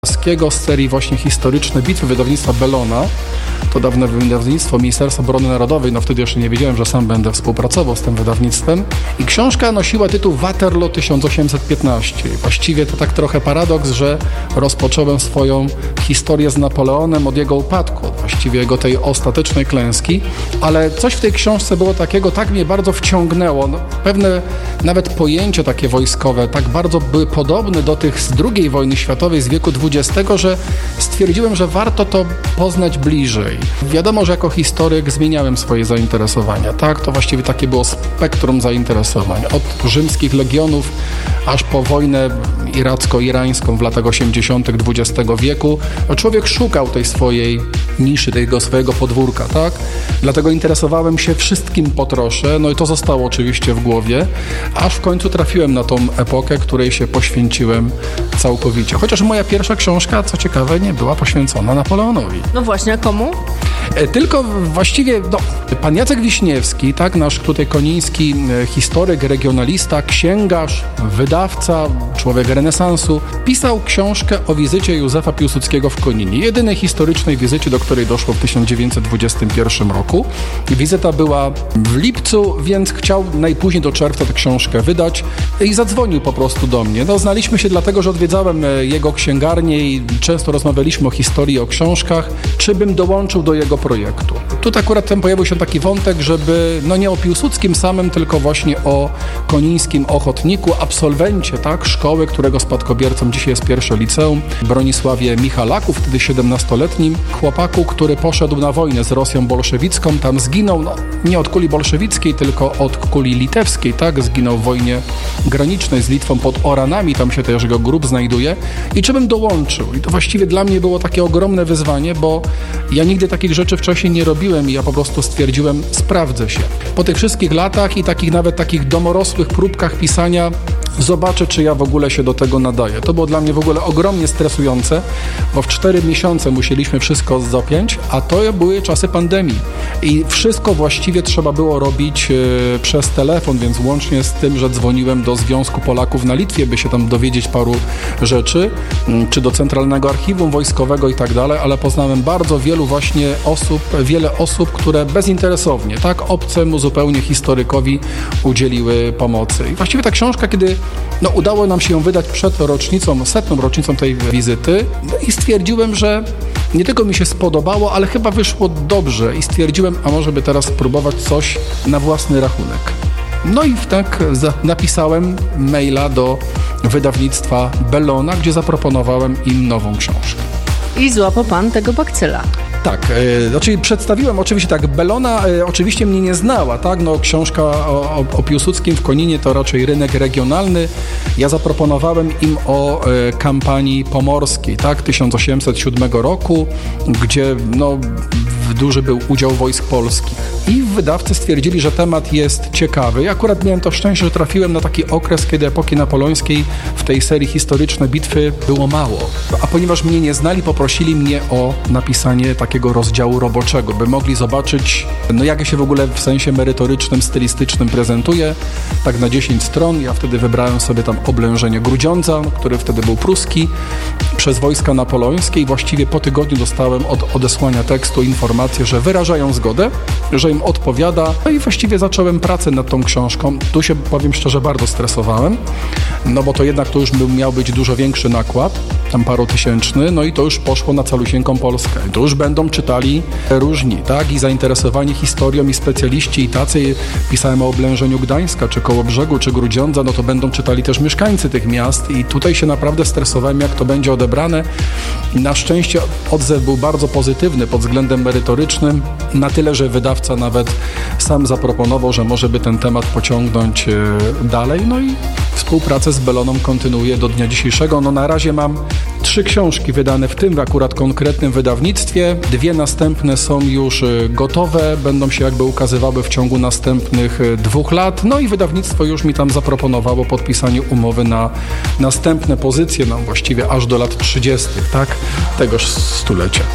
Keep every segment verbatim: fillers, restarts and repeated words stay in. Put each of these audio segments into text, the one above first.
z serii właśnie Historyczne bitwy wydawnictwa Bellona. To dawne wydawnictwo Ministerstwa Obrony Narodowej, no wtedy jeszcze nie wiedziałem, że sam będę współpracował z tym wydawnictwem. I książka nosiła tytuł Waterloo tysiąc osiemset piętnaście. Właściwie to tak trochę paradoks, że rozpocząłem swoją historię z Napoleonem od jego upadku, właściwie jego tej ostatecznej klęski, ale coś w tej książce było takiego, tak mnie bardzo wciągnęło. No, pewne nawet pojęcia takie wojskowe tak bardzo były podobne do tych z drugiej wojny światowej z wieku dwudziestego, że stwierdziłem, że warto to poznać bliżej. Wiadomo, że jako historyk zmieniałem swoje zainteresowania, tak? To właściwie takie było spektrum zainteresowań. Od rzymskich legionów aż po wojnę iracko-irańską w latach osiemdziesiątych dwudziestego wieku. Człowiek szukał tej swojej niszy, tego swojego podwórka, tak? Dlatego interesowałem się wszystkim po trosze, no i to zostało oczywiście w głowie, aż w końcu trafiłem na tą epokę, której się poświęciłem całkowicie. Chociaż moja pierwsza książka, co ciekawe, nie była poświęcona Napoleonowi. No właśnie, a komu? Tylko właściwie, no, pan Jacek Wiśniewski, tak, nasz tutaj koniński historyk, regionalista, księgarz, wydawca, człowiek renesansu, pisał książkę o wizycie Józefa Piłsudskiego w Koninie. Jedynej historycznej wizycie, do której doszło w tysiąc dziewięćset dwudziestym pierwszym roku. Wizyta była w lipcu, więc chciał najpóźniej do czerwca tę książkę wydać i zadzwonił po prostu do mnie. No, znaliśmy się dlatego, że odwiedzałem jego księgarnię i często rozmawialiśmy o historii, o książkach, czy bym dołączył do jego projektu. Tu akurat ten pojawił się taki wątek, żeby no nie o Piłsudskim samym, tylko właśnie o konińskim ochotniku, absolwencie, tak, szkoły, którego spadkobiercą dzisiaj jest pierwsze liceum, Bronisławie Michalaku, wtedy siedemnastoletnim chłopaku, który poszedł na wojnę z Rosją bolszewicką, tam zginął, no nie od kuli bolszewickiej, tylko od kuli litewskiej, tak, zginął w wojnie granicznej z Litwą pod Oranami, tam się też jego grób znajduje i czy bym dołączył. I to właściwie dla mnie było takie ogromne wyzwanie, bo ja nigdy takich rzeczy wcześniej nie robiłem i ja po prostu stwierdziłem, sprawdzę się. Po tych wszystkich latach i takich nawet takich domorosłych próbkach pisania zobaczę, czy ja w ogóle się do tego nadaję. To było dla mnie w ogóle ogromnie stresujące, bo w cztery miesiące musieliśmy wszystko zapiąć, a to były czasy pandemii i wszystko właściwie trzeba było robić e, przez telefon, więc łącznie z tym, że dzwoniłem do Związku Polaków na Litwie, by się tam dowiedzieć paru rzeczy, m, czy do Centralnego Archiwum Wojskowego i tak dalej, ale poznałem bardzo wielu właśnie osób, wiele osób, które bezinteresownie, tak, obcemu zupełnie historykowi udzieliły pomocy. I właściwie ta książka, kiedy no, udało nam się ją wydać przed rocznicą, setną rocznicą tej wizyty, no i stwierdziłem, że nie tylko mi się spodobało, ale chyba wyszło dobrze i stwierdziłem, a może by teraz spróbować coś na własny rachunek. No i tak napisałem maila do wydawnictwa Bellona, gdzie zaproponowałem im nową książkę. I złapał pan tego bakcyla. Tak, e, znaczy przedstawiłem oczywiście tak, Bellona e, oczywiście mnie nie znała, tak, no książka o, o, o Piłsudskim w Koninie to raczej rynek regionalny. Ja zaproponowałem im o e, kampanii pomorskiej, tak, tysiąc osiemset siódmego roku, gdzie no duży był udział wojsk polskich. I wydawcy stwierdzili, że temat jest ciekawy. Ja akurat miałem to szczęście, że trafiłem na taki okres, kiedy epoki napoleońskiej w tej serii Historyczne bitwy było mało. A ponieważ mnie nie znali, poprosili mnie o napisanie takiego rozdziału roboczego, by mogli zobaczyć, no jak ja się w ogóle w sensie merytorycznym, stylistycznym prezentuję. Tak na dziesięć stron. Ja wtedy wybrałem sobie tam oblężenie Grudziądza, który wtedy był pruski, przez wojska napoleońskie i właściwie po tygodniu dostałem od odesłania tekstu informację, że wyrażają zgodę, że im odpowiada. No i właściwie zacząłem pracę nad tą książką. Tu się, powiem szczerze, bardzo stresowałem, no bo to jednak to już miał być dużo większy nakład, tam parotysięczny, no i to już poszło na calusieńką Polskę. I to już będą czytali różni, tak? I zainteresowani historią i specjaliści i tacy, pisałem o oblężeniu Gdańska, czy Kołobrzegu, czy Grudziądza, no to będą czytali też mieszkańcy tych miast i tutaj się naprawdę stresowałem, jak to będzie odebrane. Na szczęście odzew był bardzo pozytywny pod względem merytorycznym, na tyle, że wydawca nawet sam zaproponował, że może by ten temat pociągnąć dalej, no i współpracę z Belloną kontynuuję do dnia dzisiejszego. No na razie mam trzy książki wydane w tym akurat konkretnym wydawnictwie. Dwie następne są już gotowe, będą się jakby ukazywały w ciągu następnych dwóch lat. No i wydawnictwo już mi tam zaproponowało podpisanie umowy na następne pozycje, no właściwie aż do lat trzydziestych, tak, tegoż stulecia.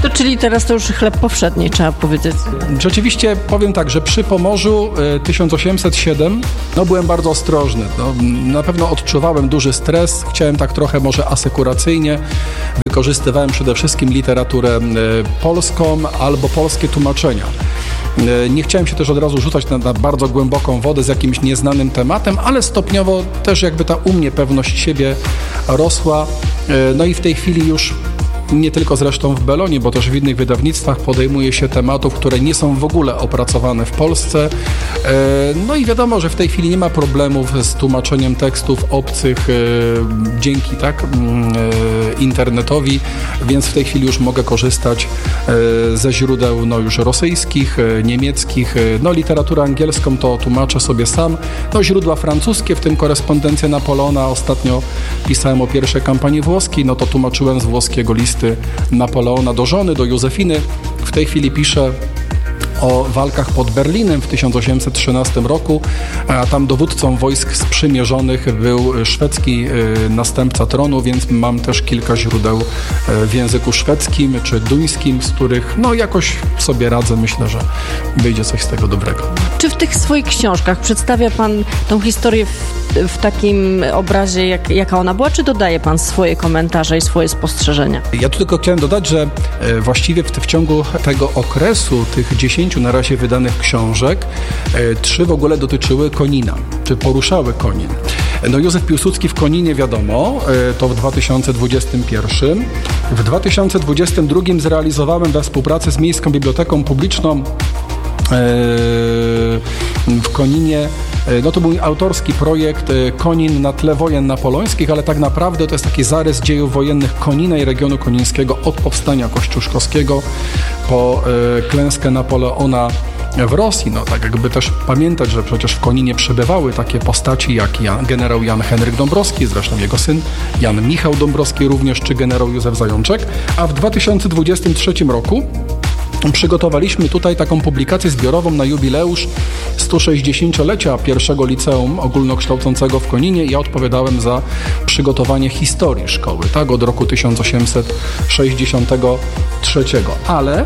To czyli teraz to już chleb powszedni, trzeba powiedzieć. Rzeczywiście powiem tak, że przy Pomorzu tysiąc osiemset siedem no byłem bardzo ostrożny. No, na pewno odczuwałem duży stres, chciałem tak trochę może asekuracyjnie. Wykorzystywałem przede wszystkim literaturę polską albo polskie tłumaczenia. Nie chciałem się też od razu rzucać na, na bardzo głęboką wodę z jakimś nieznanym tematem, ale stopniowo też jakby ta u mnie pewność siebie rosła. No i w tej chwili już nie tylko zresztą w Bellonie, bo też w innych wydawnictwach podejmuje się tematów, które nie są w ogóle opracowane w Polsce. No i wiadomo, że w tej chwili nie ma problemów z tłumaczeniem tekstów obcych dzięki tak internetowi, więc w tej chwili już mogę korzystać ze źródeł no już rosyjskich, niemieckich. No literaturę angielską to tłumaczę sobie sam. No źródła francuskie, w tym korespondencja Napoleona. Ostatnio pisałem o pierwszej kampanii włoskiej, no to tłumaczyłem z włoskiego listy Napoleona do żony, do Józefiny. W tej chwili piszę o walkach pod Berlinem w tysiąc osiemset trzynastym roku, a tam dowódcą wojsk sprzymierzonych był szwedzki następca tronu, więc mam też kilka źródeł w języku szwedzkim czy duńskim, z których no jakoś sobie radzę. Myślę, że wyjdzie coś z tego dobrego. Czy w tych swoich książkach przedstawia Pan tą historię w, w takim obrazie, jak, jaka ona była, czy dodaje Pan swoje komentarze i swoje spostrzeżenia? Ja tu tylko chciałem dodać, że właściwie w, w ciągu tego okresu, tych dziesięciu na razie wydanych książek, trzy w ogóle dotyczyły Konina, czy poruszały Konin. No Józef Piłsudski w Koninie wiadomo, to w dwa tysiące dwudziestym pierwszym. W dwa tysiące dwudziestym drugim zrealizowałem we współpracy z Miejską Biblioteką Publiczną w Koninie. No to był autorski projekt Konin na tle wojen napoleońskich, ale tak naprawdę to jest taki zarys dziejów wojennych Konina i regionu konińskiego od powstania kościuszkowskiego po klęskę Napoleona w Rosji. No tak jakby też pamiętać, że przecież w Koninie przebywały takie postaci jak Jan, generał Jan Henryk Dąbrowski, zresztą jego syn Jan Michał Dąbrowski również, czy generał Józef Zajączek. A w dwa tysiące dwudziestym trzecim roku przygotowaliśmy tutaj taką publikację zbiorową na jubileusz sto sześćdziesięciolecia pierwszego liceum ogólnokształcącego w Koninie. Ja odpowiadałem za przygotowanie historii szkoły, tak, od roku tysiąc osiemset sześćdziesiątego trzeciego. Ale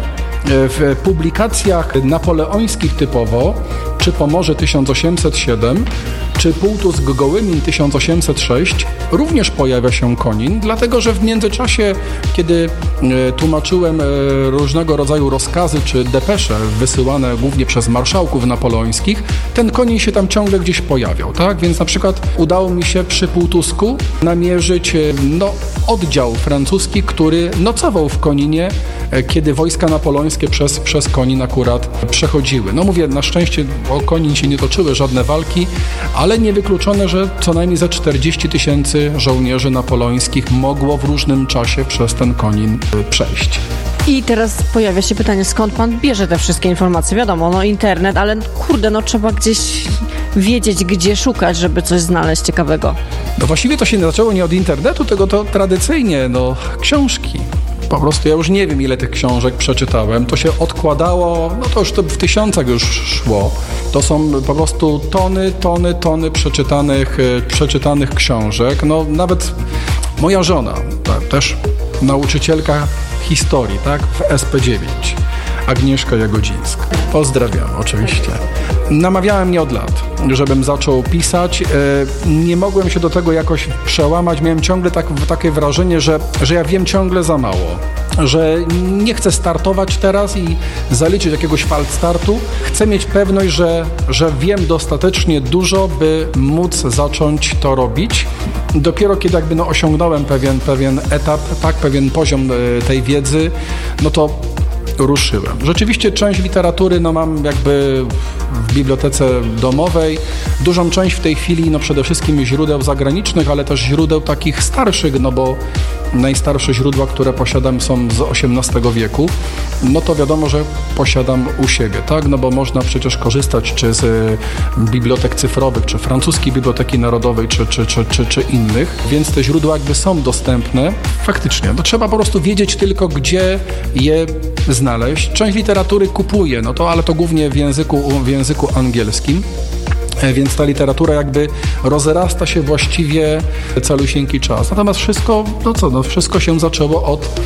w publikacjach napoleońskich typowo, czy Pomorze tysiąc osiemset siedem, czy Półtusk Gołymin tysiąc osiemset sześć, również pojawia się Konin, dlatego że w międzyczasie, kiedy tłumaczyłem różnego rodzaju rozkazy czy depesze wysyłane głównie przez marszałków napoleońskich, ten Konin się tam ciągle gdzieś pojawiał, tak? Więc na przykład udało mi się przy Półtusku namierzyć no, oddział francuski, który nocował w Koninie, kiedy wojska napoleońskie przez, przez Konin akurat przechodziły. No mówię, na szczęście o Konin się nie toczyły żadne walki, ale niewykluczone, że co najmniej za czterdzieści tysięcy żołnierzy napoleońskich mogło w różnym czasie przez ten Konin przejść. I teraz pojawia się pytanie, skąd Pan bierze te wszystkie informacje? Wiadomo, no internet, ale kurde, no trzeba gdzieś wiedzieć, gdzie szukać, żeby coś znaleźć ciekawego. No właściwie to się zaczęło nie od internetu, tylko to tradycyjnie, no książki. Po prostu ja już nie wiem, ile tych książek przeczytałem. To się odkładało, no to już to w tysiącach już szło. To są po prostu tony, tony, tony przeczytanych, przeczytanych książek. No nawet moja żona, ta, też nauczycielka historii, tak, w S P dziewięć. Agnieszka Jagodzińska. Pozdrawiam oczywiście. Namawiała mnie od lat, żebym zaczął pisać. Nie mogłem się do tego jakoś przełamać. Miałem ciągle tak, takie wrażenie, że, że ja wiem ciągle za mało. Że nie chcę startować teraz i zaliczyć jakiegoś falstartu. Chcę mieć pewność, że, że wiem dostatecznie dużo, by móc zacząć to robić. Dopiero kiedy jakby no osiągnąłem pewien, pewien etap, tak, pewien poziom tej wiedzy, no to ruszyłem. Rzeczywiście część literatury no mam jakby w bibliotece domowej, dużą część w tej chwili no przede wszystkim źródeł zagranicznych, ale też źródeł takich starszych, no bo najstarsze źródła, które posiadam, są z osiemnastego wieku, no to wiadomo, że posiadam u siebie, tak, no bo można przecież korzystać czy z bibliotek cyfrowych, czy francuskiej Biblioteki Narodowej, czy, czy, czy, czy, czy innych, więc te źródła jakby są dostępne. Faktycznie, no trzeba po prostu wiedzieć tylko, gdzie je znaleźć. Część literatury kupuję, no to, ale to głównie w języku, w języku angielskim. Więc ta literatura jakby rozrasta się właściwie calusieńki czas. Natomiast wszystko, no co, no wszystko się zaczęło od,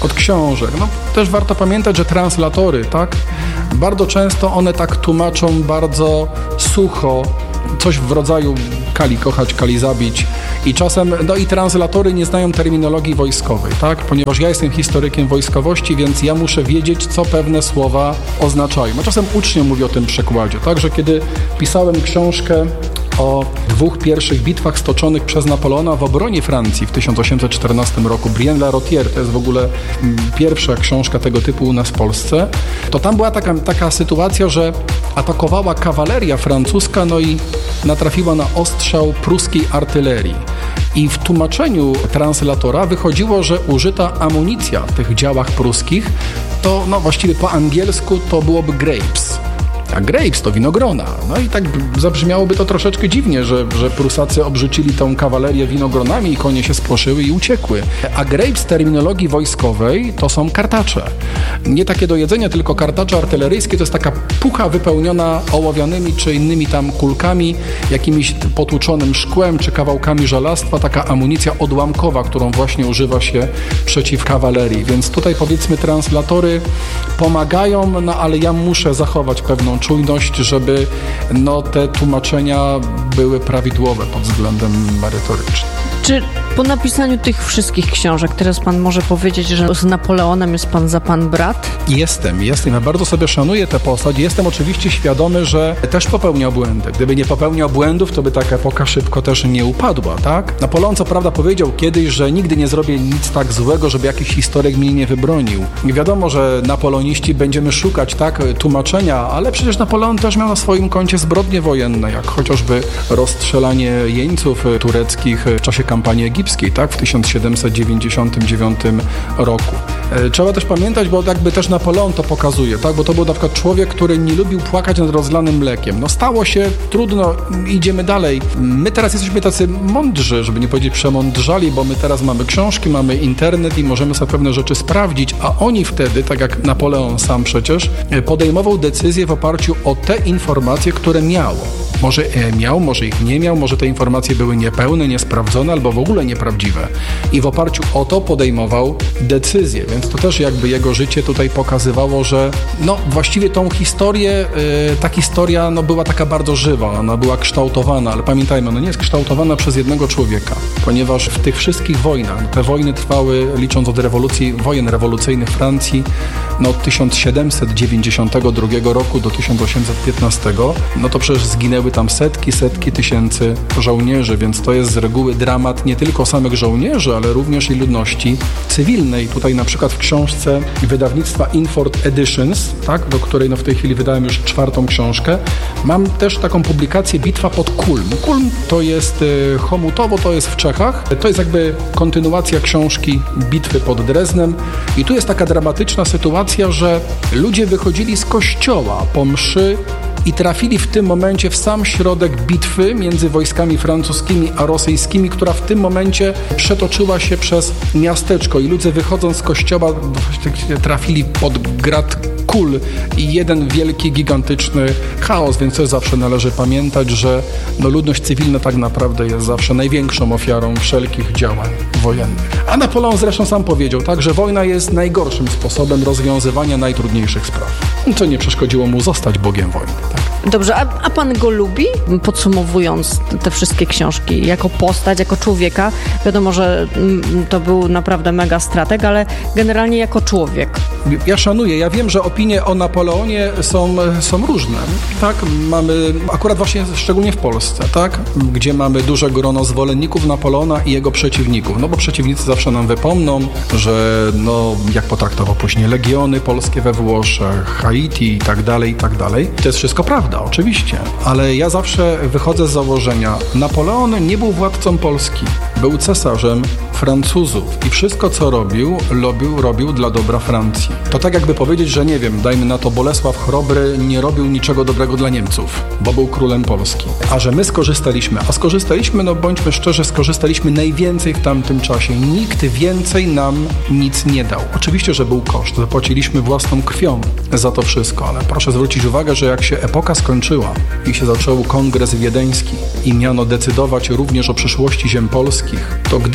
od książek. No, też warto pamiętać, że translatory, tak? Bardzo często one tak tłumaczą bardzo sucho, coś w rodzaju kali kochać, kali zabić. I czasem, no i translatory nie znają terminologii wojskowej, tak? Ponieważ ja jestem historykiem wojskowości, więc ja muszę wiedzieć, co pewne słowa oznaczają. A czasem uczniom mówię o tym przekładzie, tak? Że kiedy pisałem książkę o dwóch pierwszych bitwach stoczonych przez Napoleona w obronie Francji w tysiąc osiemset czternastym roku, Brienne-la-Rôtière, to jest w ogóle pierwsza książka tego typu u nas w Polsce, to tam była taka, taka sytuacja, że atakowała kawaleria francuska, no i natrafiła na ostrzał pruskiej artylerii. I w tłumaczeniu translatora wychodziło, że użyta amunicja w tych działach pruskich to no właściwie po angielsku to byłoby grapes. A grapes to winogrona. No i tak zabrzmiałoby to troszeczkę dziwnie, że, że Prusacy obrzucili tą kawalerię winogronami i konie się spłoszyły i uciekły. A grapes w terminologii wojskowej to są kartacze. Nie takie do jedzenia, tylko kartacze artyleryjskie. To jest taka pucha wypełniona ołowianymi czy innymi tam kulkami, jakimś potłuczonym szkłem czy kawałkami żelastwa. Taka amunicja odłamkowa, którą właśnie używa się przeciw kawalerii. Więc tutaj powiedzmy translatory pomagają, no ale ja muszę zachować pewną czujność, żeby no, te tłumaczenia były prawidłowe pod względem merytorycznym. Czy po napisaniu tych wszystkich książek teraz pan może powiedzieć, że z Napoleonem jest pan za pan brat? Jestem, jestem. Ja bardzo sobie szanuję tę postać. Jestem oczywiście świadomy, że też popełniał błędy. Gdyby nie popełniał błędów, to by taka epoka szybko też nie upadła, tak? Napoleon co prawda powiedział kiedyś, że nigdy nie zrobię nic tak złego, żeby jakiś historyk mnie nie wybronił. I wiadomo, że napoleoniści będziemy szukać tak tłumaczenia, ale przecież Napoleon też miał na swoim koncie zbrodnie wojenne, jak chociażby rozstrzelanie jeńców tureckich w czasie kampanii egipskiej, tak, w tysiąc siedemset dziewięćdziesiątym dziewiątym roku. Trzeba też pamiętać, bo jakby też Napoleon to pokazuje, tak, bo to był na przykład człowiek, który nie lubił płakać nad rozlanym mlekiem. No stało się, trudno, idziemy dalej. My teraz jesteśmy tacy mądrzy, żeby nie powiedzieć przemądrzali, bo my teraz mamy książki, mamy internet i możemy sobie pewne rzeczy sprawdzić, a oni wtedy, tak jak Napoleon sam przecież, podejmował decyzje w oparciu o te informacje, które miał. Może miał, może ich nie miał, może te informacje były niepełne, niesprawdzone albo w ogóle nieprawdziwe. I w oparciu o to podejmował decyzje, więc to też jakby jego życie tutaj pokazywało, że no właściwie tą historię, yy, ta historia no, była taka bardzo żywa, ona była kształtowana, ale pamiętajmy, ona nie jest kształtowana przez jednego człowieka, ponieważ w tych wszystkich wojnach, te wojny trwały, licząc od rewolucji, wojen rewolucyjnych Francji, no od tysiąc siedemset dziewięćdziesiątego drugiego roku do tysiąc osiemset piętnastego, no to przecież zginęły tam setki, setki tysięcy żołnierzy, więc to jest z reguły dramat nie tylko samych żołnierzy, ale również i ludności cywilnej. Tutaj na przykład w książce wydawnictwa Inford Editions, tak, do której no w tej chwili wydałem już czwartą książkę, mam też taką publikację Bitwa pod Kulm. Kulm to jest y, Chomutowo, to jest w Czechach. To jest jakby kontynuacja książki Bitwy pod Dreznem i tu jest taka dramatyczna sytuacja, że ludzie wychodzili z kościoła po mszy i trafili w tym momencie w sam środek bitwy między wojskami francuskimi a rosyjskimi, która w tym momencie przetoczyła się przez miasteczko i ludzie wychodząc z kościoła trafili pod grad kul i jeden wielki, gigantyczny chaos, więc też zawsze należy pamiętać, że no, ludność cywilna tak naprawdę jest zawsze największą ofiarą wszelkich działań wojennych. A Napoleon zresztą sam powiedział, tak, że wojna jest najgorszym sposobem rozwiązywania najtrudniejszych spraw, co nie przeszkodziło mu zostać bogiem wojny. Tak. Dobrze, a, a pan go lubi? Podsumowując te wszystkie książki, jako postać, jako człowieka, wiadomo, że to był naprawdę mega strateg, ale generalnie jako człowiek. Ja szanuję, ja wiem, że opinie o Napoleonie są, są różne, tak? Mamy, akurat właśnie szczególnie w Polsce, tak? Gdzie mamy duże grono zwolenników Napoleona i jego przeciwników, no bo przeciwnicy zawsze nam wypomną, że no, jak potraktował później legiony polskie we Włoszech, Haiti i tak dalej, i tak dalej. To jest wszystko prawda, oczywiście, ale ja zawsze wychodzę z założenia, Napoleon nie był władcą Polski, był cesarzem Francuzów i wszystko, co robił, robił, robił dla dobra Francji. To tak jakby powiedzieć, że nie wiem, dajmy na to Bolesław Chrobry nie robił niczego dobrego dla Niemców, bo był królem Polski. A że my skorzystaliśmy, a skorzystaliśmy, no bądźmy szczerzy, skorzystaliśmy najwięcej w tamtym czasie. Nikt więcej nam nic nie dał. Oczywiście, że był koszt, zapłaciliśmy własną krwią za to wszystko, ale proszę zwrócić uwagę, że jak się epoka skończyła i się zaczął kongres wiedeński i miano decydować również o przyszłości ziem polskich, to gdyby nie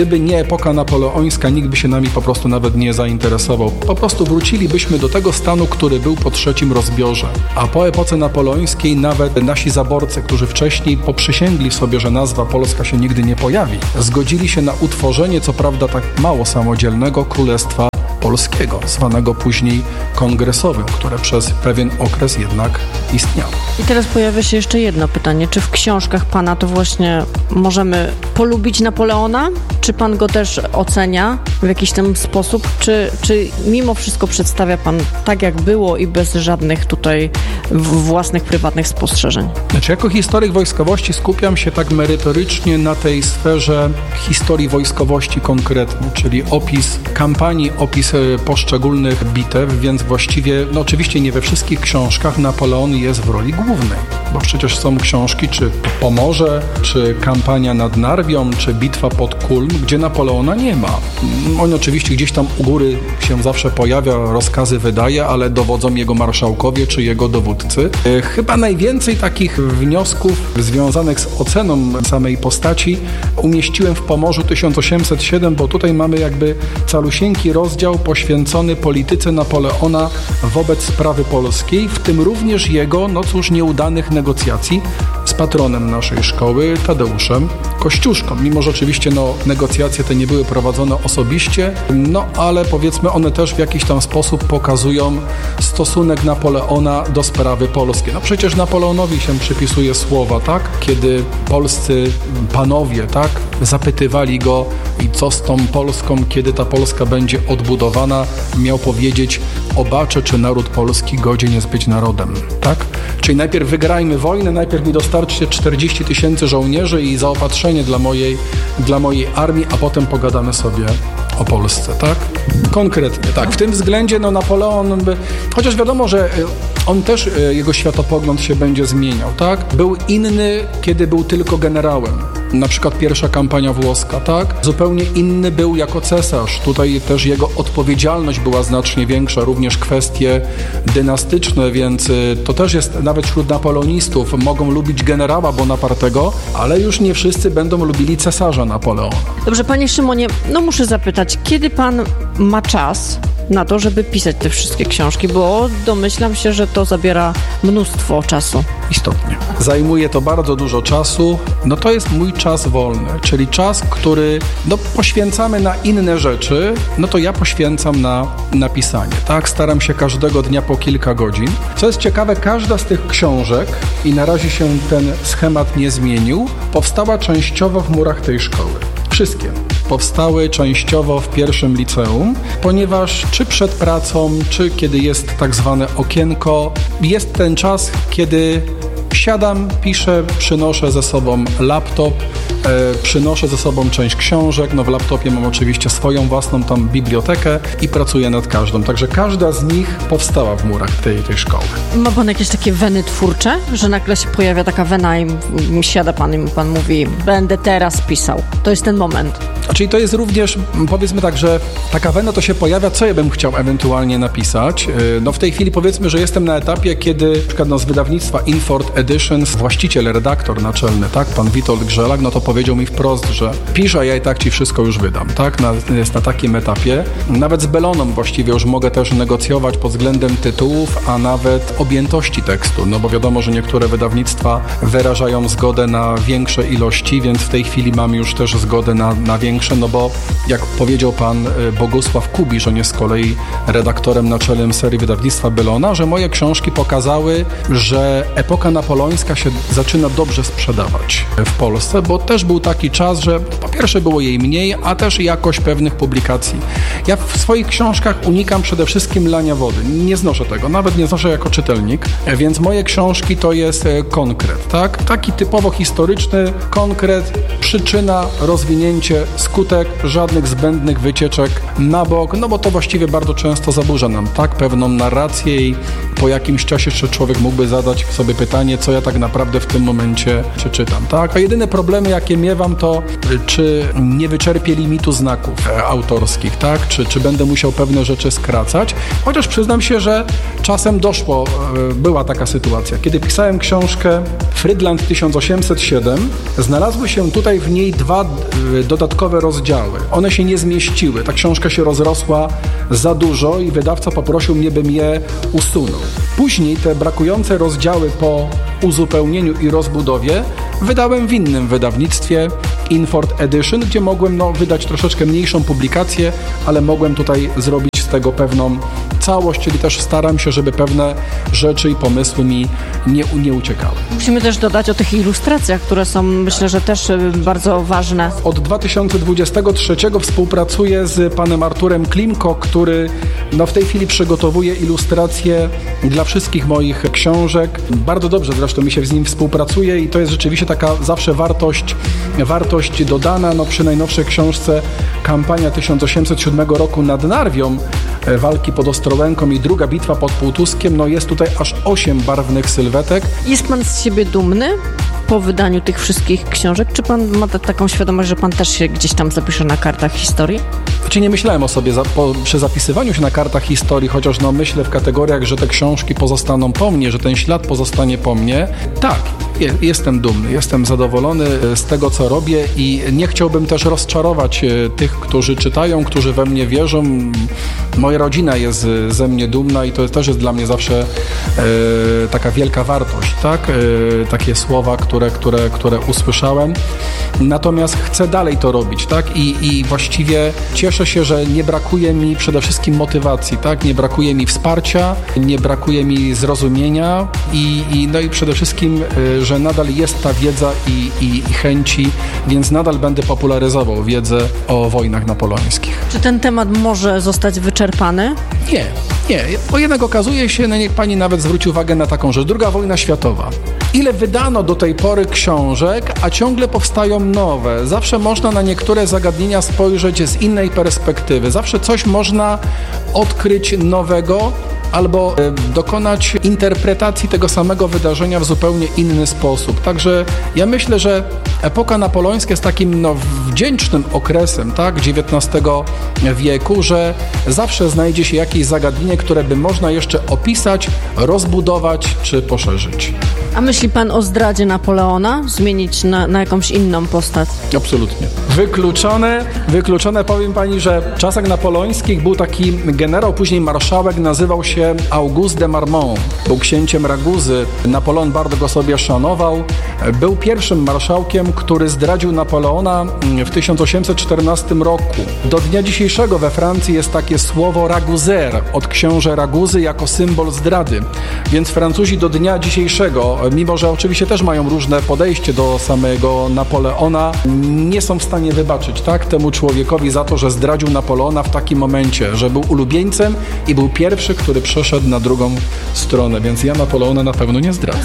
epoka napoleońska, nikt by się nami po prostu nawet nie zainteresował. Po prostu wrócilibyśmy do tego stanu, który był po trzecim rozbiorze. A po epoce napoleońskiej nawet nasi zaborcy, którzy wcześniej poprzysięgli sobie, że nazwa Polska się nigdy nie pojawi, zgodzili się na utworzenie, co prawda tak mało samodzielnego, Królestwa Polskiego, zwanego później kongresowym, które przez pewien okres jednak istniało. I teraz pojawia się jeszcze jedno pytanie. Czy w książkach pana to właśnie możemy polubić Napoleona? Czy pan go też ocenia w jakiś tam sposób? Czy, czy mimo wszystko przedstawia pan tak, jak było i bez żadnych tutaj własnych, prywatnych spostrzeżeń? Znaczy, jako historyk wojskowości skupiam się tak merytorycznie na tej sferze historii wojskowości konkretnej, czyli opis kampanii, opis poszczególnych bitew, więc właściwie, no oczywiście nie we wszystkich książkach Napoleon jest w roli głównej, bo przecież są książki, czy Pomorze, czy kampania nad Narwią, czy bitwa pod Kulm, gdzie Napoleona nie ma. On oczywiście gdzieś tam u góry się zawsze pojawia, rozkazy wydaje, ale dowodzą jego marszałkowie, czy jego dowódcy. Chyba najwięcej takich wniosków związanych z oceną samej postaci umieściłem w Pomorzu tysiąc osiemset siedem, bo tutaj mamy jakby calusieńki rozdział poświęcony polityce Napoleona wobec sprawy polskiej, w tym również jego, no cóż, nieudanych negocjacji z patronem naszej szkoły, Tadeuszem Kościuszką. Mimo że oczywiście no, negocjacje te nie były prowadzone osobiście, no ale powiedzmy one też w jakiś tam sposób pokazują stosunek Napoleona do sprawy polskiej. No przecież Napoleonowi się przypisuje słowa, tak? Kiedy polscy panowie, tak? Zapytywali go, i co z tą Polską, kiedy ta Polska będzie odbudowana, miał powiedzieć: obaczę, czy naród polski godzien jest być narodem, tak? Czyli najpierw wygrajmy wojnę, najpierw mi dostarczcie czterdzieści tysięcy żołnierzy i zaopatrzenie dla mojej, dla mojej armii, a potem pogadamy sobie o Polsce, tak? Konkretnie, tak. W tym względzie no Napoleon, by, chociaż wiadomo, że on też, jego światopogląd się będzie zmieniał, tak? Był inny, kiedy był tylko generałem. Na przykład pierwsza kampania włoska, tak? Zupełnie inny był jako cesarz. Tutaj też jego odpowiedzialność była znacznie większa, również kwestie dynastyczne, więc to też jest, nawet wśród napoleonistów mogą lubić generała Bonapartego, ale już nie wszyscy będą lubili cesarza Napoleona. Dobrze, panie Szymonie, no muszę zapytać, kiedy pan ma czas na to, żeby pisać te wszystkie książki, bo domyślam się, że to zabiera mnóstwo czasu. Istotnie. Zajmuje to bardzo dużo czasu. No to jest mój czas wolny, czyli czas, który no, poświęcamy na inne rzeczy, no to ja poświęcam na napisanie, tak? Staram się każdego dnia po kilka godzin. Co jest ciekawe, każda z tych książek, i na razie się ten schemat nie zmienił, powstała częściowo w murach tej szkoły. Wszystkie powstały częściowo w pierwszym liceum, ponieważ czy przed pracą, czy kiedy jest tak zwane okienko, jest ten czas, kiedy siadam, piszę, przynoszę ze sobą laptop, e, przynoszę ze sobą część książek, no w laptopie mam oczywiście swoją własną tam bibliotekę i pracuję nad każdą, także każda z nich powstała w murach tej, tej szkoły. Ma pan jakieś takie weny twórcze, że nagle się pojawia taka wena i siada pan i pan mówi: będę teraz pisał, to jest ten moment. Czyli to jest również, powiedzmy tak, że taka wena to się pojawia, co ja bym chciał ewentualnie napisać. No w tej chwili powiedzmy, że jestem na etapie, kiedy na przykład no, z wydawnictwa Inford Editions właściciel, redaktor naczelny, tak, pan Witold Grzelak, no to powiedział mi wprost, że pisz, a ja i tak ci wszystko już wydam, tak, na, jest na takim etapie. Nawet z Belloną właściwie już mogę też negocjować pod względem tytułów, a nawet objętości tekstu, no bo wiadomo, że niektóre wydawnictwa wyrażają zgodę na większe ilości, więc w tej chwili mam już też zgodę na, na większe, no bo jak powiedział pan Bogusław Kubisz, on jest z kolei redaktorem naczelnym serii wydawnictwa Bellona, że moje książki pokazały, że epoka napoleońska się zaczyna dobrze sprzedawać w Polsce, bo też był taki czas, że po pierwsze było jej mniej, a też jakość pewnych publikacji. Ja w swoich książkach unikam przede wszystkim lania wody. Nie znoszę tego, nawet nie znoszę jako czytelnik, więc moje książki to jest konkret, tak? Taki typowo historyczny konkret, przyczyna, rozwinięcie, skutek, żadnych zbędnych wycieczek na bok, no bo to właściwie bardzo często zaburza nam, tak? Pewną narrację i po jakimś czasie jeszcze człowiek mógłby zadać sobie pytanie, co ja tak naprawdę w tym momencie przeczytam, tak? A jedyne problemy, jakie miewam, to czy nie wyczerpię limitu znaków autorskich, tak? Czy, czy będę musiał pewne rzeczy skracać? Chociaż przyznam się, że czasem doszło, była taka sytuacja. Kiedy pisałem książkę Frydland tysiąc osiemset siedem, znalazły się tutaj w niej dwa dodatkowe rozdziały. One się nie zmieściły. Ta książka się rozrosła za dużo i wydawca poprosił mnie, bym je usunął. Później te brakujące rozdziały po uzupełnieniu i rozbudowie wydałem w innym wydawnictwie, Inford Edition, gdzie mogłem no, wydać troszeczkę mniejszą publikację, ale mogłem tutaj zrobić z tego pewną całość, czyli też staram się, żeby pewne rzeczy i pomysły mi nie, nie uciekały. Musimy też dodać o tych ilustracjach, które są, myślę, że też bardzo ważne. Od dwa tysiące dwudziestego trzeciego współpracuję z panem Arturem Klimko, który no, w tej chwili przygotowuje ilustracje dla wszystkich moich książek. Bardzo dobrze zresztą mi się z nim współpracuje i to jest rzeczywiście taka zawsze wartość, wartość dodana. No, przy najnowszej książce Kampania tysiąc osiemset siódmego roku nad Narwią, walki pod Ostrołęką i druga bitwa pod Półtuskiem, no jest tutaj aż osiem barwnych sylwetek. Jest pan z siebie dumny po wydaniu tych wszystkich książek? Czy pan ma t- taką świadomość, że pan też się gdzieś tam zapisze na kartach historii? Znaczy nie myślałem o sobie za, po, przy zapisywaniu się na kartach historii, chociaż no myślę w kategoriach, że te książki pozostaną po mnie, że ten ślad pozostanie po mnie. Tak, je, jestem dumny, jestem zadowolony z tego, co robię i nie chciałbym też rozczarować tych, którzy czytają, którzy we mnie wierzą. Moja rodzina jest ze mnie dumna i to też jest dla mnie zawsze e, taka wielka wartość, tak? E, takie słowa, które, które, które usłyszałem. Natomiast chcę dalej to robić, tak? I, i właściwie cieszę się, że nie brakuje mi przede wszystkim motywacji, tak? Nie brakuje mi wsparcia, nie brakuje mi zrozumienia i, i, no i przede wszystkim, y, że nadal jest ta wiedza i, i, i chęci, więc nadal będę popularyzował wiedzę o wojnach napoleońskich. Czy ten temat może zostać wyczerpany? Nie, nie. Bo jednak okazuje się, no niech pani nawet zwróci uwagę na taką rzecz. Druga wojna światowa. Ile wydano do tej pory książek, a ciągle powstają nowe. Zawsze można na niektóre zagadnienia spojrzeć z innej perspektywy. Zawsze coś można odkryć nowego albo dokonać interpretacji tego samego wydarzenia w zupełnie inny sposób. Także ja myślę, że epoka napoleońska jest takim no, wdzięcznym okresem, tak, dziewiętnastego wieku, że zawsze znajdzie się jakieś zagadnienie, które by można jeszcze opisać, rozbudować czy poszerzyć. A myśli pan o zdradzie Napoleona? Zmienić na, na jakąś inną postać? Absolutnie. Wykluczone, wykluczone. Powiem pani, że w czasach napoleońskich był taki generał, później marszałek, nazywał się Auguste de Marmont. Był księciem Raguzy. Napoleon bardzo go sobie szanował. Był pierwszym marszałkiem, który zdradził Napoleona w tysiąc osiemset czternastym roku. Do dnia dzisiejszego we Francji jest takie słowo Raguzer, od książę Raguzy jako symbol zdrady. Więc Francuzi do dnia dzisiejszego, mimo że oczywiście też mają różne podejście do samego Napoleona, nie są w stanie wybaczyć tak temu człowiekowi za to, że zdradził Napoleona w takim momencie, że był ulubieńcem i był pierwszy, który przeszedł na drugą stronę, więc ja Napoleona na pewno nie zdradzę.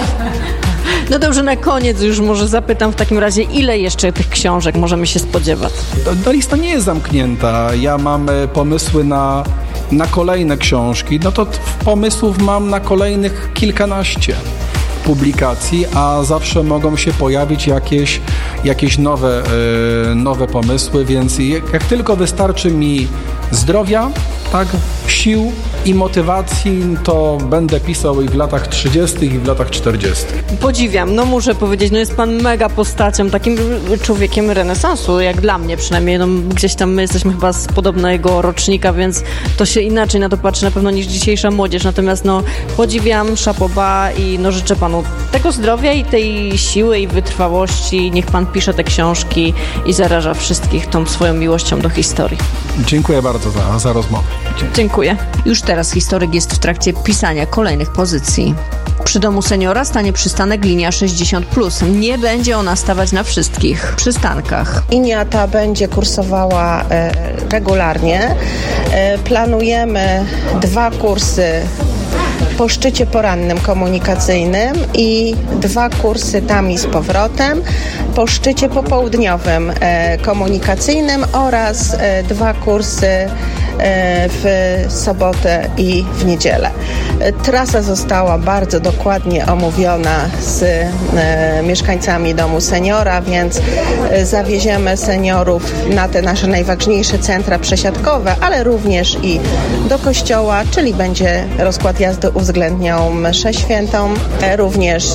No dobrze, na koniec już może zapytam w takim razie, ile jeszcze tych książek możemy się spodziewać? Ta lista nie jest zamknięta. Ja mam pomysły na, na kolejne książki. No to pomysłów mam na kolejnych kilkanaście publikacji, a zawsze mogą się pojawić jakieś, jakieś nowe, yy, nowe pomysły, więc jak, jak tylko wystarczy mi zdrowia, tak, sił i motywacji, to będę pisał i w latach trzydziestych i w latach czterdziestych. Podziwiam, no muszę powiedzieć, no jest pan mega postacią, takim człowiekiem renesansu, jak dla mnie przynajmniej, no gdzieś tam my jesteśmy chyba z podobnego rocznika, więc to się inaczej na to patrzy na pewno niż dzisiejsza młodzież, natomiast no podziwiam, chapeau bas i no życzę panu tego zdrowia i tej siły i wytrwałości, niech pan pisze te książki i zaraża wszystkich tą swoją miłością do historii. Dziękuję bardzo za, za rozmowę. Dziękuję. Dziękuję. Już teraz historyk jest w trakcie pisania kolejnych pozycji. Przy domu seniora stanie przystanek linia sześćdziesiąt plus. Nie będzie ona stawać na wszystkich przystankach. Linia ta będzie kursowała e, regularnie. E, planujemy dwa kursy po szczycie porannym komunikacyjnym i dwa kursy tam i z powrotem po szczycie popołudniowym e, komunikacyjnym oraz e, dwa kursy w sobotę i w niedzielę. Trasa została bardzo dokładnie omówiona z mieszkańcami Domu Seniora, więc zawieziemy seniorów na te nasze najważniejsze centra przesiadkowe, ale również i do kościoła, czyli będzie rozkład jazdy uwzględniał mszę świętą, również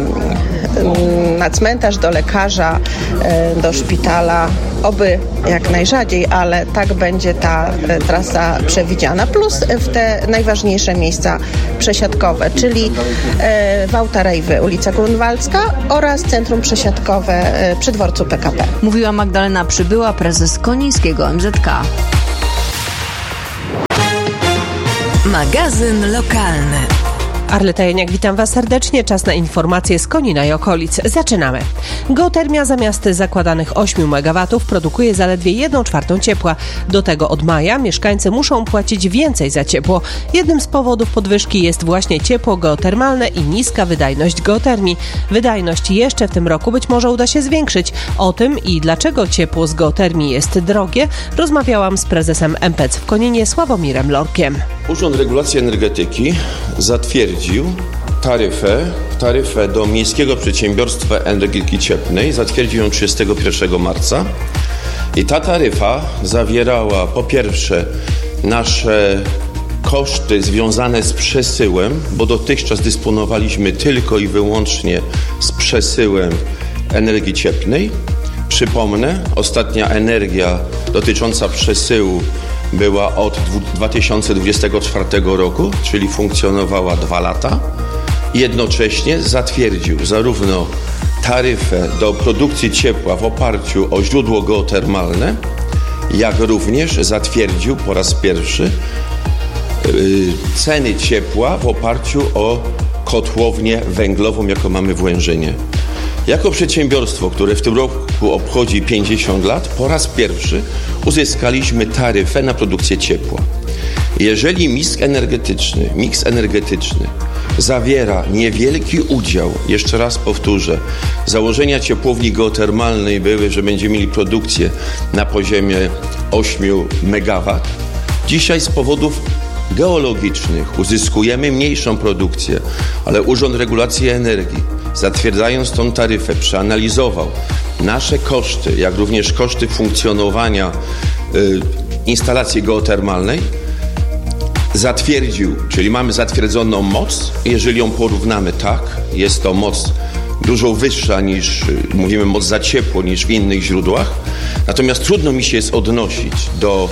na cmentarz, do lekarza, do szpitala, oby jak najrzadziej, ale tak będzie ta trasa przewidziana, plus w te najważniejsze miejsca przesiadkowe, czyli Wałta Rejwy, ulica Grunwaldzka oraz centrum przesiadkowe przy dworcu P K P. Mówiła Magdalena Przybyła, prezes Konińskiego M Z K. Magazyn lokalny. Arleta Janiak, witam Was serdecznie. Czas na informacje z Konina i okolic. Zaczynamy. Geotermia zamiast zakładanych ośmiu megawatów produkuje zaledwie jedną czwartą ciepła. Do tego od maja mieszkańcy muszą płacić więcej za ciepło. Jednym z powodów podwyżki jest właśnie ciepło geotermalne i niska wydajność geotermii. Wydajność jeszcze w tym roku być może uda się zwiększyć. O tym i dlaczego ciepło z geotermii jest drogie, rozmawiałam z prezesem M P E C w Koninie Sławomirem Lorkiem. Urząd Regulacji Energetyki zatwierdził taryfę, taryfę do Miejskiego Przedsiębiorstwa Energetyki Cieplnej, zatwierdził ją trzydziestego pierwszego marca i ta taryfa zawierała po pierwsze nasze koszty związane z przesyłem, bo dotychczas dysponowaliśmy tylko i wyłącznie z przesyłem energii cieplnej. Przypomnę, ostatnia energia dotycząca przesyłu była od dwa tysiące dwudziestego czwartego roku, czyli funkcjonowała dwa lata. Jednocześnie zatwierdził zarówno taryfę do produkcji ciepła w oparciu o źródło geotermalne, jak również zatwierdził po raz pierwszy yy, ceny ciepła w oparciu o kotłownię węglową, jaką mamy w Łężynie. Jako przedsiębiorstwo, które w tym roku obchodzi pięćdziesiąt lat, po raz pierwszy uzyskaliśmy taryfę na produkcję ciepła. Jeżeli miks energetyczny, miks energetyczny zawiera niewielki udział, jeszcze raz powtórzę, założenia ciepłowni geotermalnej były, że będziemy mieli produkcję na poziomie ośmiu megawatów. Dzisiaj z powodów geologicznych uzyskujemy mniejszą produkcję, ale Urząd Regulacji Energii, zatwierdzając tą taryfę, przeanalizował nasze koszty, jak również koszty funkcjonowania y, instalacji geotermalnej, zatwierdził, czyli mamy zatwierdzoną moc. Jeżeli ją porównamy, tak, jest to moc dużo wyższa niż, mówimy, moc za ciepło niż w innych źródłach. Natomiast trudno mi się jest odnosić do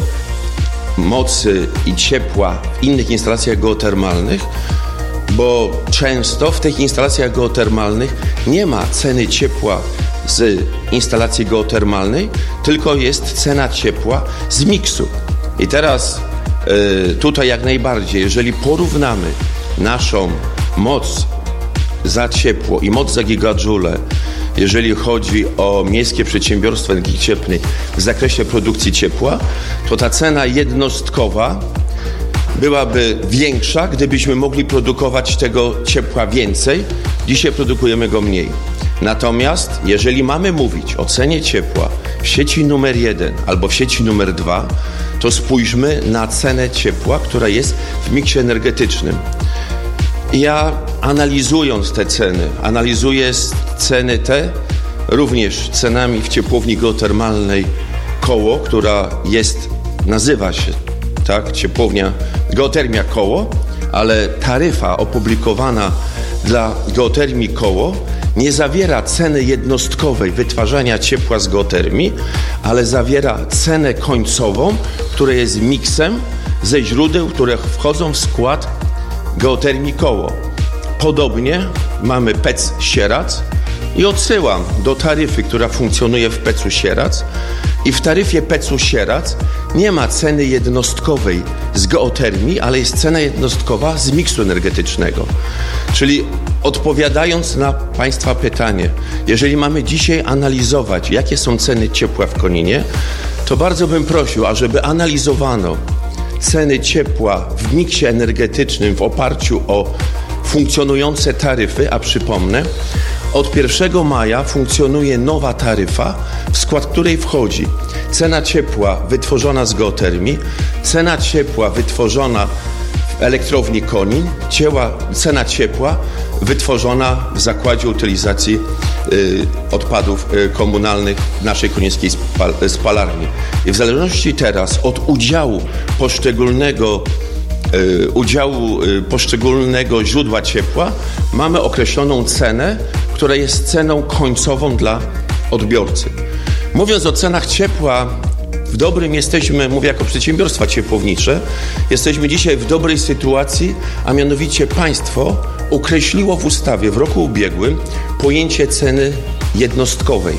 mocy i ciepła w innych instalacjach geotermalnych, bo często w tych instalacjach geotermalnych nie ma ceny ciepła z instalacji geotermalnej, tylko jest cena ciepła z miksu. I teraz y, tutaj jak najbardziej, jeżeli porównamy naszą moc za ciepło i moc za gigadżule, jeżeli chodzi o Miejskie Przedsiębiorstwo Energii Cieplnej w zakresie produkcji ciepła, to ta cena jednostkowa byłaby większa, gdybyśmy mogli produkować tego ciepła więcej. Dzisiaj produkujemy go mniej. Natomiast jeżeli mamy mówić o cenie ciepła w sieci numer jeden albo w sieci numer dwa, to spójrzmy na cenę ciepła, która jest w miksie energetycznym. Ja analizując te ceny, analizuję ceny te również cenami w ciepłowni geotermalnej Koło, która jest, nazywa się tak, ciepłownia Geotermia Koło, ale taryfa opublikowana dla Geotermii Koło nie zawiera ceny jednostkowej wytwarzania ciepła z geotermii, ale zawiera cenę końcową, która jest miksem ze źródeł, które wchodzą w skład Geotermii Koło. Podobnie mamy P E C Sieradz i odsyłam do taryfy, która funkcjonuje w P E C-u Sieradz. I w taryfie P E C-u Sieradz nie ma ceny jednostkowej z geotermii, ale jest cena jednostkowa z miksu energetycznego. Czyli odpowiadając na Państwa pytanie, jeżeli mamy dzisiaj analizować, jakie są ceny ciepła w Koninie, to bardzo bym prosił, ażeby analizowano ceny ciepła w miksie energetycznym w oparciu o funkcjonujące taryfy, a przypomnę, Od pierwszego maja funkcjonuje nowa taryfa, w skład której wchodzi cena ciepła wytworzona z geotermii, cena ciepła wytworzona w elektrowni Konin, cieła, cena ciepła wytworzona w zakładzie utylizacji y, odpadów y, komunalnych naszej konińskiej spal, spalarni. I w zależności teraz od udziału poszczególnego y, udziału y, poszczególnego źródła ciepła mamy określoną cenę, która jest ceną końcową dla odbiorcy. Mówiąc o cenach ciepła, w dobrym jesteśmy, mówię jako przedsiębiorstwa ciepłownicze, jesteśmy dzisiaj w dobrej sytuacji, a mianowicie państwo określiło w ustawie w roku ubiegłym pojęcie ceny jednostkowej.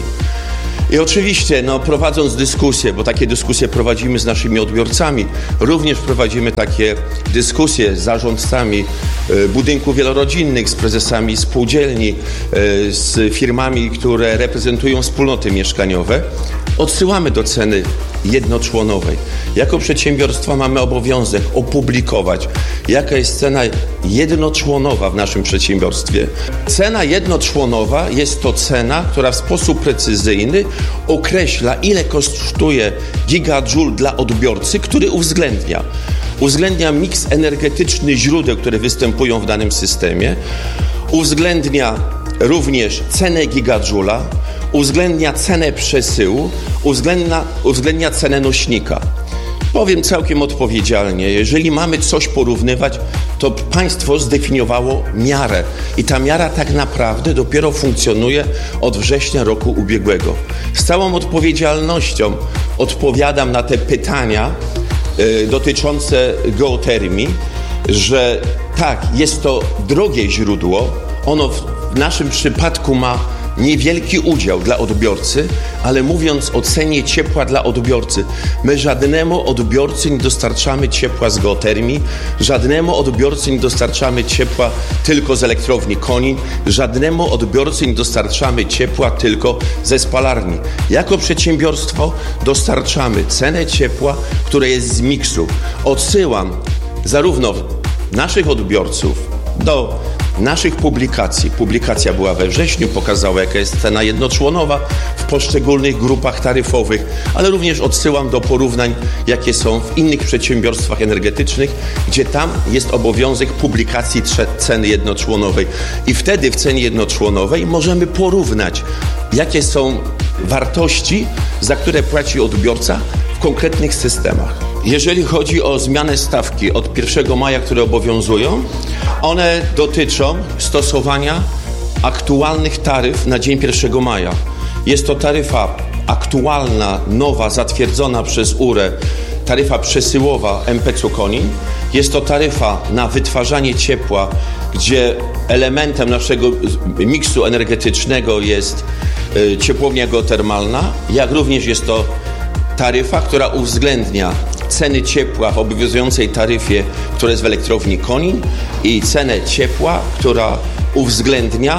I oczywiście, no, prowadząc dyskusje, bo takie dyskusje prowadzimy z naszymi odbiorcami, również prowadzimy takie dyskusje z zarządcami y, budynków wielorodzinnych, z prezesami spółdzielni, y, z firmami, które reprezentują wspólnoty mieszkaniowe, odsyłamy do ceny jednoczłonowej. Jako przedsiębiorstwo mamy obowiązek opublikować, jaka jest cena jednoczłonowa w naszym przedsiębiorstwie. Cena jednoczłonowa jest to cena, która w sposób precyzyjny określa, ile kosztuje gigajoule dla odbiorcy, który uwzględnia. Uwzględnia miks energetyczny źródeł, które występują w danym systemie, uwzględnia również cenę gigajoula, uwzględnia cenę przesyłu, uwzględnia, uwzględnia cenę nośnika. Powiem całkiem odpowiedzialnie, jeżeli mamy coś porównywać, to państwo zdefiniowało miarę i ta miara tak naprawdę dopiero funkcjonuje od września roku ubiegłego. Z całą odpowiedzialnością odpowiadam na te pytania y, dotyczące geotermii, że tak, jest to drogie źródło, ono w naszym przypadku ma niewielki udział dla odbiorcy, ale mówiąc o cenie ciepła dla odbiorcy, my żadnemu odbiorcy nie dostarczamy ciepła z geotermii, żadnemu odbiorcy nie dostarczamy ciepła tylko z elektrowni Konin, żadnemu odbiorcy nie dostarczamy ciepła tylko ze spalarni. Jako przedsiębiorstwo dostarczamy cenę ciepła, która jest z miksu. Odsyłam zarówno naszych odbiorców do naszych publikacji. Publikacja była we wrześniu, pokazała, jaka jest cena jednoczłonowa w poszczególnych grupach taryfowych, ale również odsyłam do porównań, jakie są w innych przedsiębiorstwach energetycznych, gdzie tam jest obowiązek publikacji ceny jednoczłonowej. I wtedy w cenie jednoczłonowej możemy porównać, jakie są wartości, za które płaci odbiorca w konkretnych systemach. Jeżeli chodzi o zmianę stawki od pierwszego maja, które obowiązują, one dotyczą stosowania aktualnych taryf na dzień pierwszego maja. Jest to taryfa aktualna, nowa, zatwierdzona przez U R E, taryfa przesyłowa M P C u Konin. Jest to taryfa na wytwarzanie ciepła, gdzie elementem naszego miksu energetycznego jest y, ciepłownia geotermalna, jak również jest to taryfa, która uwzględnia ceny ciepła w obowiązującej taryfie, która jest w elektrowni Konin, i cenę ciepła, która uwzględnia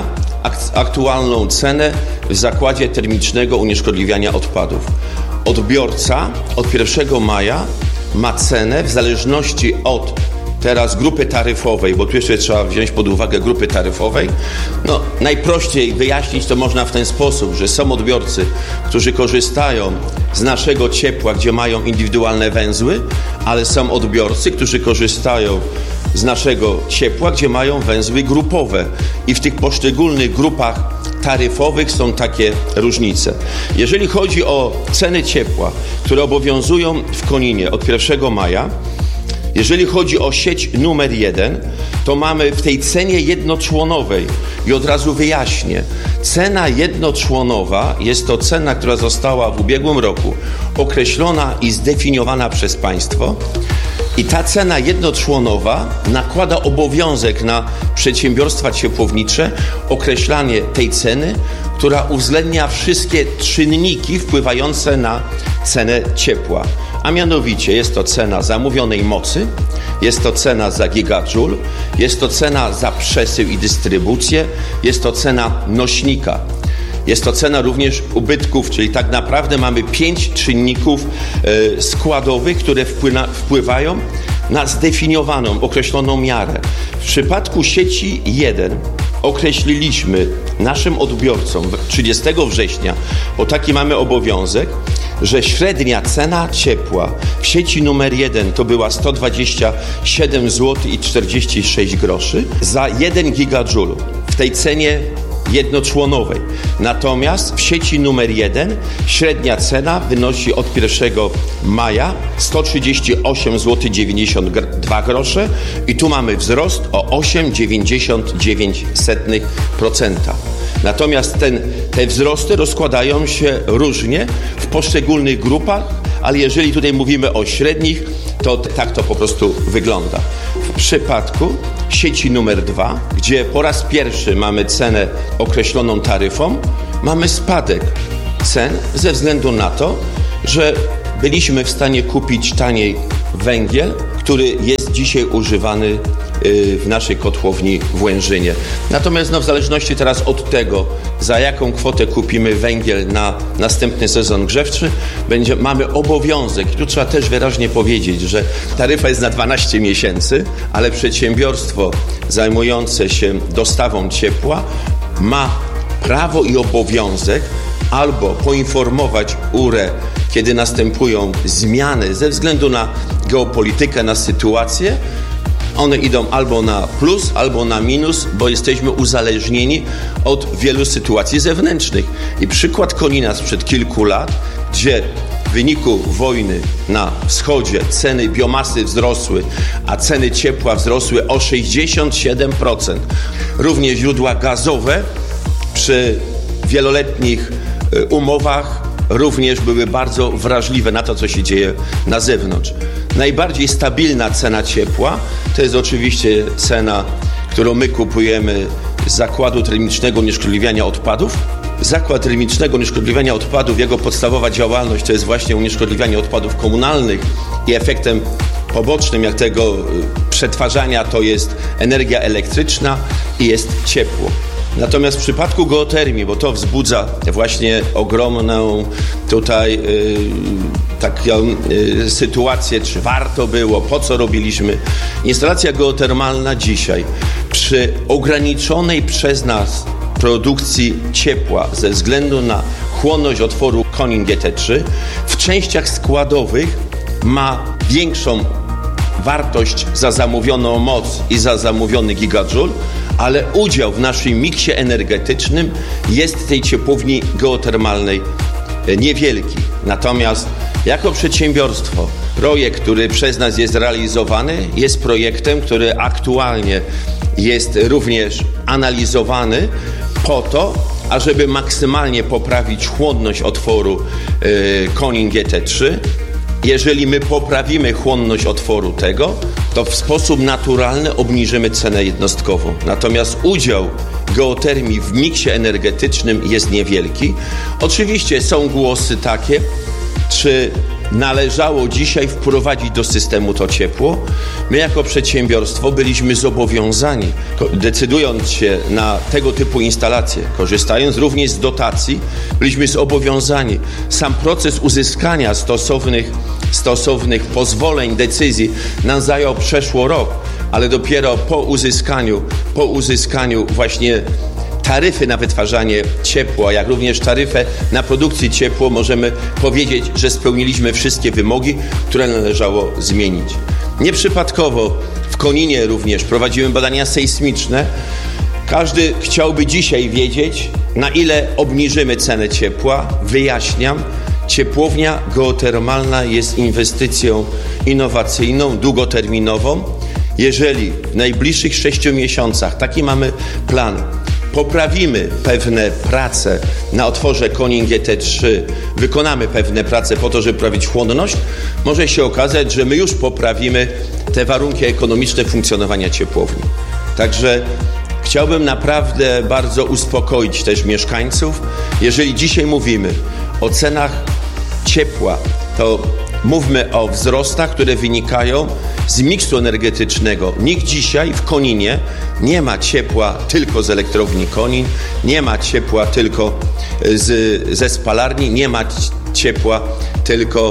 aktualną cenę w zakładzie termicznego unieszkodliwiania odpadów. Odbiorca od pierwszego maja ma cenę w zależności od teraz grupy taryfowej, bo tu jeszcze trzeba wziąć pod uwagę grupy taryfowej. No, najprościej wyjaśnić to można w ten sposób, że są odbiorcy, którzy korzystają z naszego ciepła, gdzie mają indywidualne węzły, ale są odbiorcy, którzy korzystają z naszego ciepła, gdzie mają węzły grupowe. I w tych poszczególnych grupach taryfowych są takie różnice. Jeżeli chodzi o ceny ciepła, które obowiązują w Koninie od pierwszego maja, jeżeli chodzi o sieć numer jeden, to mamy w tej cenie jednoczłonowej, i od razu wyjaśnię, cena jednoczłonowa jest to cena, która została w ubiegłym roku określona i zdefiniowana przez państwo, i ta cena jednoczłonowa nakłada obowiązek na przedsiębiorstwa ciepłownicze określanie tej ceny, która uwzględnia wszystkie czynniki wpływające na cenę ciepła. A mianowicie jest to cena zamówionej mocy, jest to cena za gigajoule, jest to cena za przesył i dystrybucję, jest to cena nośnika. Jest to cena również ubytków, czyli tak naprawdę mamy pięć czynników y, składowych, które wpłyna, wpływają na zdefiniowaną, określoną miarę. W przypadku sieci jeden określiliśmy naszym odbiorcom trzydziestego września, bo taki mamy obowiązek, że średnia cena ciepła w sieci numer jeden to była sto dwadzieścia siedem złotych i czterdzieści sześć groszy za jeden gigadżul w tej cenie jednoczłonowej. Natomiast w sieci numer jeden średnia cena wynosi od pierwszego maja sto trzydzieści osiem złotych dziewięćdziesiąt dwa grosze i tu mamy wzrost o osiem przecinek dziewięćdziesiąt dziewięć procent. Natomiast ten, te wzrosty rozkładają się różnie w poszczególnych grupach, ale jeżeli tutaj mówimy o średnich, to tak to po prostu wygląda. W przypadku sieci numer dwa, gdzie po raz pierwszy mamy cenę określoną taryfą, mamy spadek cen ze względu na to, że byliśmy w stanie kupić taniej węgiel, który jest dzisiaj używany w naszej kotłowni w Łężynie. Natomiast no, w zależności teraz od tego, za jaką kwotę kupimy węgiel na następny sezon grzewczy, będzie, mamy obowiązek, i tu trzeba też wyraźnie powiedzieć, że taryfa jest na dwanaście miesięcy, ale przedsiębiorstwo zajmujące się dostawą ciepła ma prawo i obowiązek albo poinformować U R E, kiedy następują zmiany ze względu na geopolitykę, na sytuację. One idą albo na plus, albo na minus, bo jesteśmy uzależnieni od wielu sytuacji zewnętrznych. I przykład Konina sprzed kilku lat, gdzie w wyniku wojny na wschodzie ceny biomasy wzrosły, a ceny ciepła wzrosły o sześćdziesiąt siedem procent. Również źródła gazowe przy wieloletnich umowach również były bardzo wrażliwe na to, co się dzieje na zewnątrz. Najbardziej stabilna cena ciepła to jest oczywiście cena, którą my kupujemy z Zakładu Termicznego Unieszkodliwiania Odpadów. Zakład Termicznego Unieszkodliwiania Odpadów, jego podstawowa działalność to jest właśnie unieszkodliwianie odpadów komunalnych i efektem pobocznym jak tego przetwarzania to jest energia elektryczna i jest ciepło. Natomiast w przypadku geotermii, bo to wzbudza właśnie ogromną tutaj yy, taką yy, sytuację, czy warto było, po co robiliśmy. Instalacja geotermalna dzisiaj przy ograniczonej przez nas produkcji ciepła ze względu na chłonność otworu Konin G T trzy w częściach składowych ma większą wartość za zamówioną moc i za zamówiony gigadżul, ale udział w naszym miksie energetycznym jest tej ciepłowni geotermalnej niewielki. Natomiast jako przedsiębiorstwo projekt, który przez nas jest realizowany, jest projektem, który aktualnie jest również analizowany po to, ażeby maksymalnie poprawić chłonność otworu yy, Konin G T trzy. Jeżeli my poprawimy chłonność otworu tego, to w sposób naturalny obniżymy cenę jednostkową. Natomiast udział geotermii w miksie energetycznym jest niewielki. Oczywiście są głosy takie, czy należało dzisiaj wprowadzić do systemu to ciepło. My jako przedsiębiorstwo byliśmy zobowiązani, decydując się na tego typu instalacje, korzystając również z dotacji, byliśmy zobowiązani. Sam proces uzyskania stosownych, stosownych pozwoleń, decyzji nam zajął przeszło rok, ale dopiero po uzyskaniu, po uzyskaniu właśnie taryfy na wytwarzanie ciepła, jak również taryfę na produkcję ciepła, możemy powiedzieć, że spełniliśmy wszystkie wymogi, które należało zmienić. Nieprzypadkowo w Koninie również prowadzimy badania sejsmiczne. Każdy chciałby dzisiaj wiedzieć, na ile obniżymy cenę ciepła. Wyjaśniam, ciepłownia geotermalna jest inwestycją innowacyjną, długoterminową. Jeżeli w najbliższych sześciu miesiącach, taki mamy plan, poprawimy pewne prace na otworze Konin G T trzy, wykonamy pewne prace po to, żeby poprawić chłonność, może się okazać, że my już poprawimy te warunki ekonomiczne funkcjonowania ciepłowni. Także chciałbym naprawdę bardzo uspokoić też mieszkańców. Jeżeli dzisiaj mówimy o cenach ciepła, to mówmy o wzrostach, które wynikają z miksu energetycznego. Nikt dzisiaj w Koninie nie ma ciepła tylko z elektrowni Konin, nie ma ciepła tylko z, ze spalarni, nie ma ciepła tylko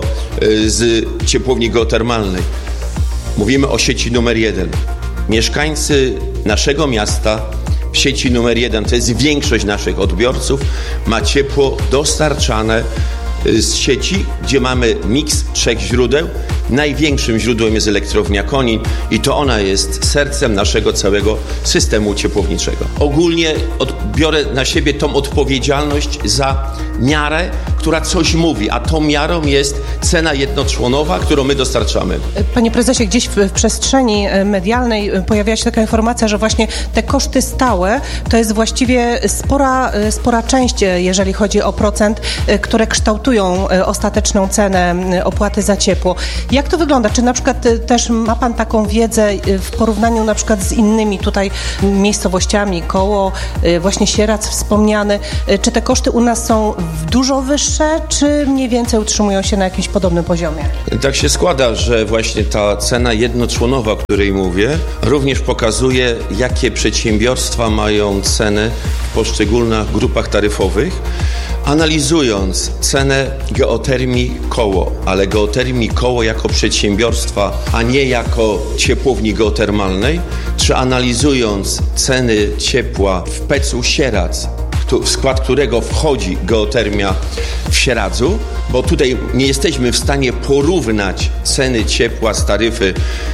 z ciepłowni geotermalnej. Mówimy o sieci numer jeden. Mieszkańcy naszego miasta sieci numer jeden, to jest większość naszych odbiorców, ma ciepło dostarczane z sieci, gdzie mamy miks trzech źródeł. Największym źródłem jest elektrownia Konin i to ona jest sercem naszego całego systemu ciepłowniczego. Ogólnie od, biorę na siebie tą odpowiedzialność za miarę, która coś mówi, a tą miarą jest cena jednoczłonowa, którą my dostarczamy. Panie prezesie, gdzieś w, w przestrzeni medialnej pojawiała się taka informacja, że właśnie te koszty stałe to jest właściwie spora, spora część, jeżeli chodzi o procent, które kształtują ostateczną cenę opłaty za ciepło. Jak to wygląda? Czy na przykład też ma pan taką wiedzę w porównaniu na przykład z innymi tutaj miejscowościami, koło właśnie Sieradz wspomniany, czy te koszty u nas są dużo wyższe, czy mniej więcej utrzymują się na jakimś podobnym poziomie? Tak się składa, że właśnie ta cena jednoczłonowa, o której mówię, również pokazuje, jakie przedsiębiorstwa mają ceny w poszczególnych grupach taryfowych. Analizując cenę geotermii Koło, ale geotermii Koło jako przedsiębiorstwa, a nie jako ciepłowni geotermalnej, czy analizując ceny ciepła w Pecu Sieradz, w skład którego wchodzi geotermia w Sieradzu, bo tutaj nie jesteśmy w stanie porównać ceny ciepła z taryfy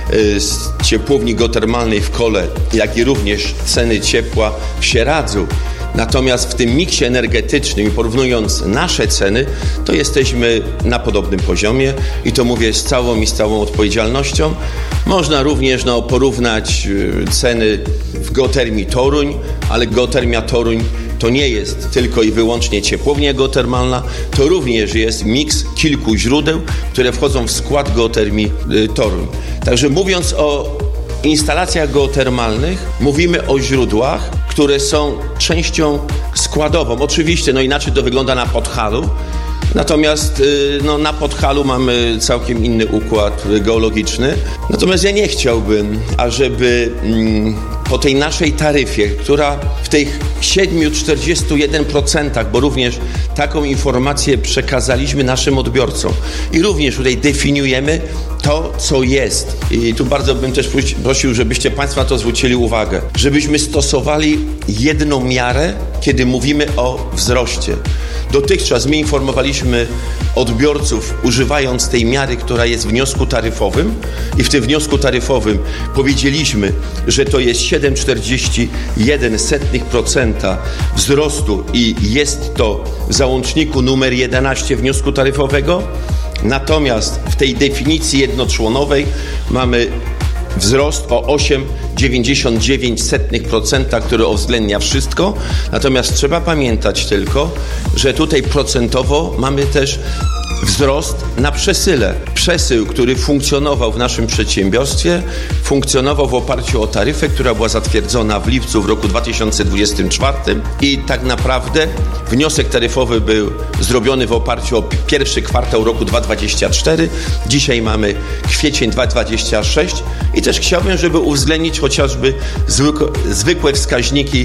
z ciepłowni geotermalnej w Kole, jak i również ceny ciepła w Sieradzu. Natomiast w tym miksie energetycznym, porównując nasze ceny, to jesteśmy na podobnym poziomie i to mówię z całą i z całą odpowiedzialnością. Można również no, porównać ceny w geotermii Toruń, ale geotermia Toruń to nie jest tylko i wyłącznie ciepłownia geotermalna, to również jest miks kilku źródeł, które wchodzą w skład geotermii Toruń. Także mówiąc o instalacjach geotermalnych, mówimy o źródłach, które są częścią składową. Oczywiście, no inaczej to wygląda na Podhalu, natomiast no, na Podhalu mamy całkiem inny układ geologiczny. Natomiast ja nie chciałbym, ażeby mm, po tej naszej taryfie, która w tych siedem przecinek czterdzieści jeden procent, bo również taką informację przekazaliśmy naszym odbiorcom i również tutaj definiujemy to, co jest. I tu bardzo bym też prosił, żebyście Państwo na to zwrócili uwagę, żebyśmy stosowali jedną miarę, kiedy mówimy o wzroście. Dotychczas my informowaliśmy odbiorców, używając tej miary, która jest w wniosku taryfowym i w tym wniosku taryfowym powiedzieliśmy, że to jest siedem przecinek czterdzieści jeden procent wzrostu i jest to w załączniku numer jedenaście wniosku taryfowego. Natomiast w tej definicji jednoczłonowej mamy wzrost o osiem przecinek dziewięćdziesiąt dziewięć procent, który uwzględnia wszystko. Natomiast trzeba pamiętać tylko, że tutaj procentowo mamy też wzrost na przesyle. Przesył, który funkcjonował w naszym przedsiębiorstwie, funkcjonował w oparciu o taryfę, która była zatwierdzona w lipcu w roku dwa tysiące dwudziestym czwartym i tak naprawdę wniosek taryfowy był zrobiony w oparciu o pierwszy kwartał roku dwa tysiące dwudziestego czwartego. Dzisiaj mamy kwiecień dwa tysiące dwudziesty szósty i też chciałbym, żeby uwzględnić chociażby zwykłe, zwykłe wskaźniki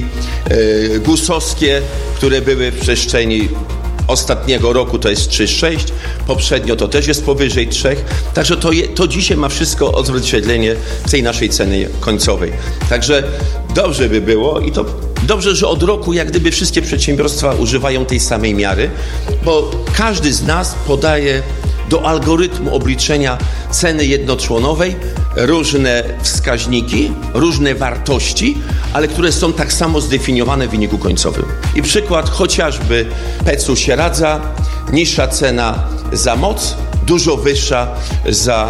e, gusowskie, które były w przestrzeni ostatniego roku, to jest trzy przecinek sześć, poprzednio to też jest powyżej trzech, także to, je, to dzisiaj ma wszystko odzwierciedlenie w tej naszej cenie końcowej. Także dobrze by było i to dobrze, że od roku jak gdyby wszystkie przedsiębiorstwa używają tej samej miary, bo każdy z nas podaje do algorytmu obliczenia ceny jednoczłonowej różne wskaźniki, różne wartości, ale które są tak samo zdefiniowane w wyniku końcowym. I przykład chociażby Pecu Sieradza, niższa cena za moc, dużo wyższa za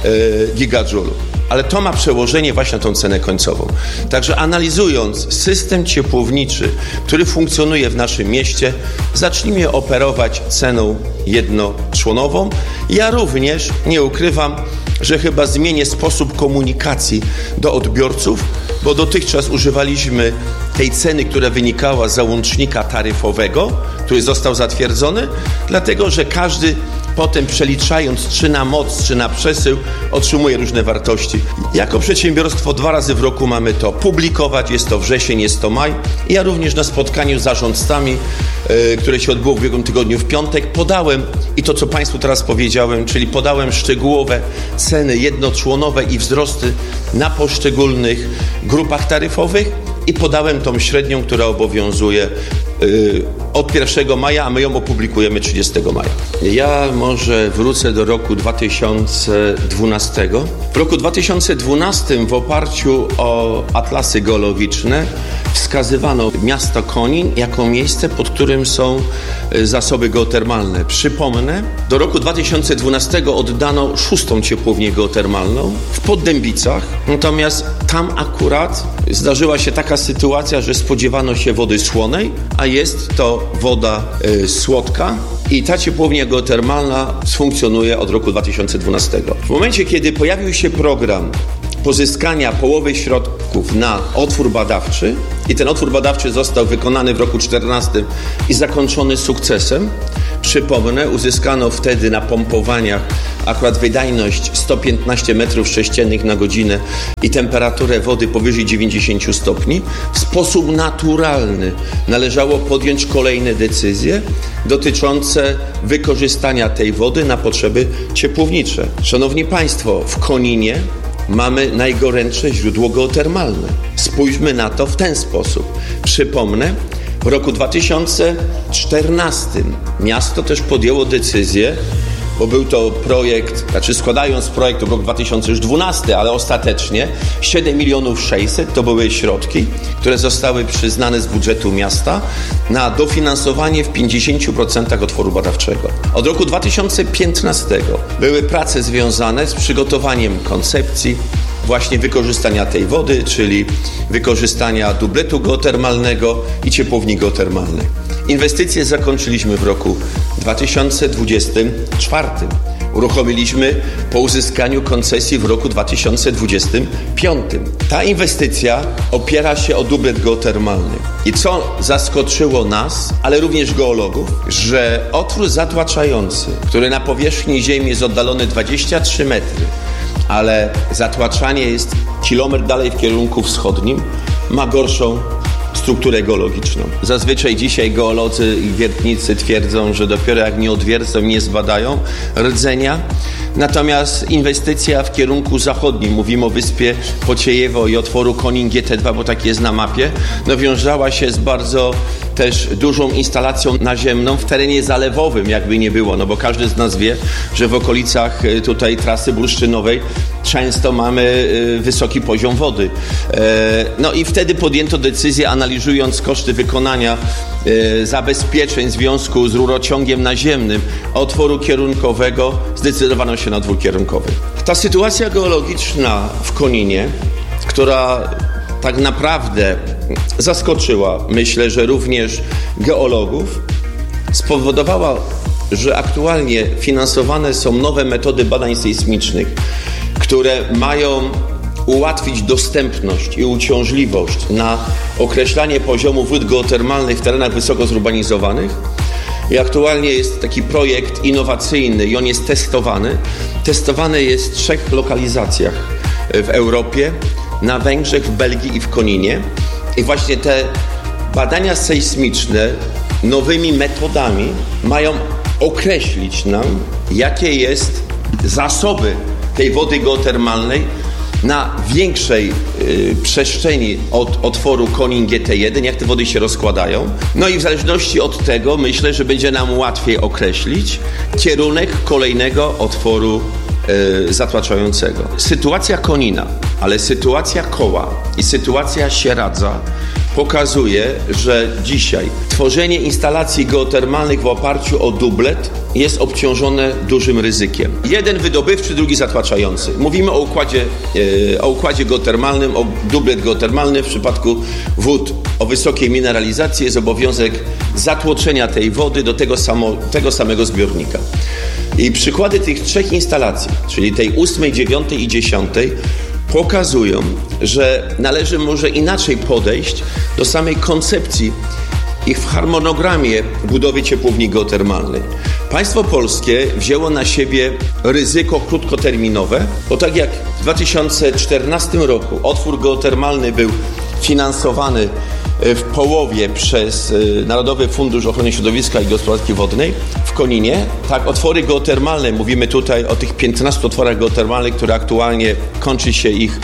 e, gigadżulu. Ale to ma przełożenie właśnie na tą cenę końcową. Także analizując system ciepłowniczy, który funkcjonuje w naszym mieście, zacznijmy operować ceną jednoczłonową. Ja również nie ukrywam, że chyba zmienię sposób komunikacji do odbiorców, bo dotychczas używaliśmy tej ceny, która wynikała z załącznika taryfowego, który został zatwierdzony, dlatego że każdy potem przeliczając czy na moc, czy na przesył, otrzymuje różne wartości. Jako przedsiębiorstwo dwa razy w roku mamy to publikować, jest to wrzesień, jest to maj. Ja również na spotkaniu z zarządcami, yy, które się odbyło w ubiegłym tygodniu w piątek, podałem i to, co Państwu teraz powiedziałem, czyli podałem szczegółowe ceny jednoczłonowe i wzrosty na poszczególnych grupach taryfowych. i podałem tą średnią, która obowiązuje yy, od pierwszego maja, a my ją opublikujemy trzydziestego maja. Ja może wrócę do roku dwa tysiące dwunastego. W roku dwa tysiące dwunastym w oparciu o atlasy geologiczne wskazywano miasto Konin jako miejsce, pod którym są zasoby geotermalne. Przypomnę, do roku dwa tysiące dwunastego oddano szóstą ciepłownię geotermalną w Poddębicach, natomiast tam akurat zdarzyła się taka sytuacja, że spodziewano się wody słonej, a jest to woda y, słodka i ta ciepłownia geotermalna funkcjonuje od roku dwa tysiące dwunastego. W momencie, kiedy pojawił się program pozyskania połowy środków na otwór badawczy i ten otwór badawczy został wykonany w roku czternastym i zakończony sukcesem. Przypomnę, uzyskano wtedy na pompowaniach akurat wydajność sto piętnaście metrów sześciennych na godzinę i temperaturę wody powyżej dziewięćdziesiąt stopni. W sposób naturalny należało podjąć kolejne decyzje dotyczące wykorzystania tej wody na potrzeby ciepłownicze. Szanowni Państwo, w Koninie mamy najgorętsze źródło geotermalne. Spójrzmy na to w ten sposób. Przypomnę, w roku dwa tysiące czternastym miasto też podjęło decyzję, bo był to projekt, znaczy składając projekt w roku dwa tysiące dwunastym, ale ostatecznie siedem milionów sześćset to były środki, które zostały przyznane z budżetu miasta na dofinansowanie w pięćdziesięciu procentach otworu badawczego. Od roku dwa tysiące piętnastego były prace związane z przygotowaniem koncepcji właśnie wykorzystania tej wody, czyli wykorzystania dubletu geotermalnego i ciepłowni geotermalnej. Inwestycje zakończyliśmy w roku dwa tysiące dwudziestym czwartym. Uruchomiliśmy po uzyskaniu koncesji w roku dwa tysiące dwudziestym piątym. Ta inwestycja opiera się o dublet geotermalny. I co zaskoczyło nas, ale również geologów, że otwór zatłaczający, który na powierzchni Ziemi jest oddalony dwadzieścia trzy metry, ale zatłaczanie jest kilometr dalej w kierunku wschodnim, ma gorszą strukturę geologiczną. Zazwyczaj dzisiaj geolodzy i wiertnicy twierdzą, że dopiero jak nie odwiercą, nie zbadają rdzenia. Natomiast inwestycja w kierunku zachodnim, mówimy o wyspie Pociejewo i otworu Konin G T dwa, bo tak jest na mapie, no wiązała się z bardzo też dużą instalacją naziemną w terenie zalewowym, jakby nie było, no bo każdy z nas wie, że w okolicach tutaj trasy bursztynowej często mamy wysoki poziom wody. No i wtedy podjęto decyzję, analizując koszty wykonania zabezpieczeń w związku z rurociągiem naziemnym otworu kierunkowego, zdecydowano się na otwór kierunkowy. Ta sytuacja geologiczna w Koninie, która tak naprawdę zaskoczyła, myślę, że również geologów, spowodowała, że aktualnie finansowane są nowe metody badań sejsmicznych, które mają ułatwić dostępność i uciążliwość na określanie poziomu wód geotermalnych w terenach wysoko zurbanizowanych. I aktualnie jest taki projekt innowacyjny i on jest testowany. Testowany jest w trzech lokalizacjach w Europie, na Węgrzech, w Belgii i w Koninie. I właśnie te badania sejsmiczne nowymi metodami mają określić nam, jakie jest zasoby tej wody geotermalnej na większej y, przestrzeni od otworu Konin G T jeden, jak te wody się rozkładają. No i w zależności od tego myślę, że będzie nam łatwiej określić kierunek kolejnego otworu y, zatłaczającego. Sytuacja Konina, ale sytuacja Koła i sytuacja Sieradza pokazuje, że dzisiaj tworzenie instalacji geotermalnych w oparciu o dublet jest obciążone dużym ryzykiem. Jeden wydobywczy, drugi zatłaczający. Mówimy o układzie, e, o układzie geotermalnym, o dublet geotermalny. W przypadku wód o wysokiej mineralizacji jest obowiązek zatłoczenia tej wody do tego, samo, tego samego zbiornika. I przykłady tych trzech instalacji, czyli tej ósmej, dziewiątej i dziesiątej, pokazują, że należy może inaczej podejść do samej koncepcji i w harmonogramie budowy ciepłowni geotermalnej. Państwo polskie wzięło na siebie ryzyko krótkoterminowe, bo tak jak w dwa tysiące czternastym roku otwór geotermalny był finansowany w połowie przez Narodowy Fundusz Ochrony Środowiska i Gospodarki Wodnej w Koninie. Tak, otwory geotermalne, mówimy tutaj o tych piętnastu otworach geotermalnych, które aktualnie kończy się ich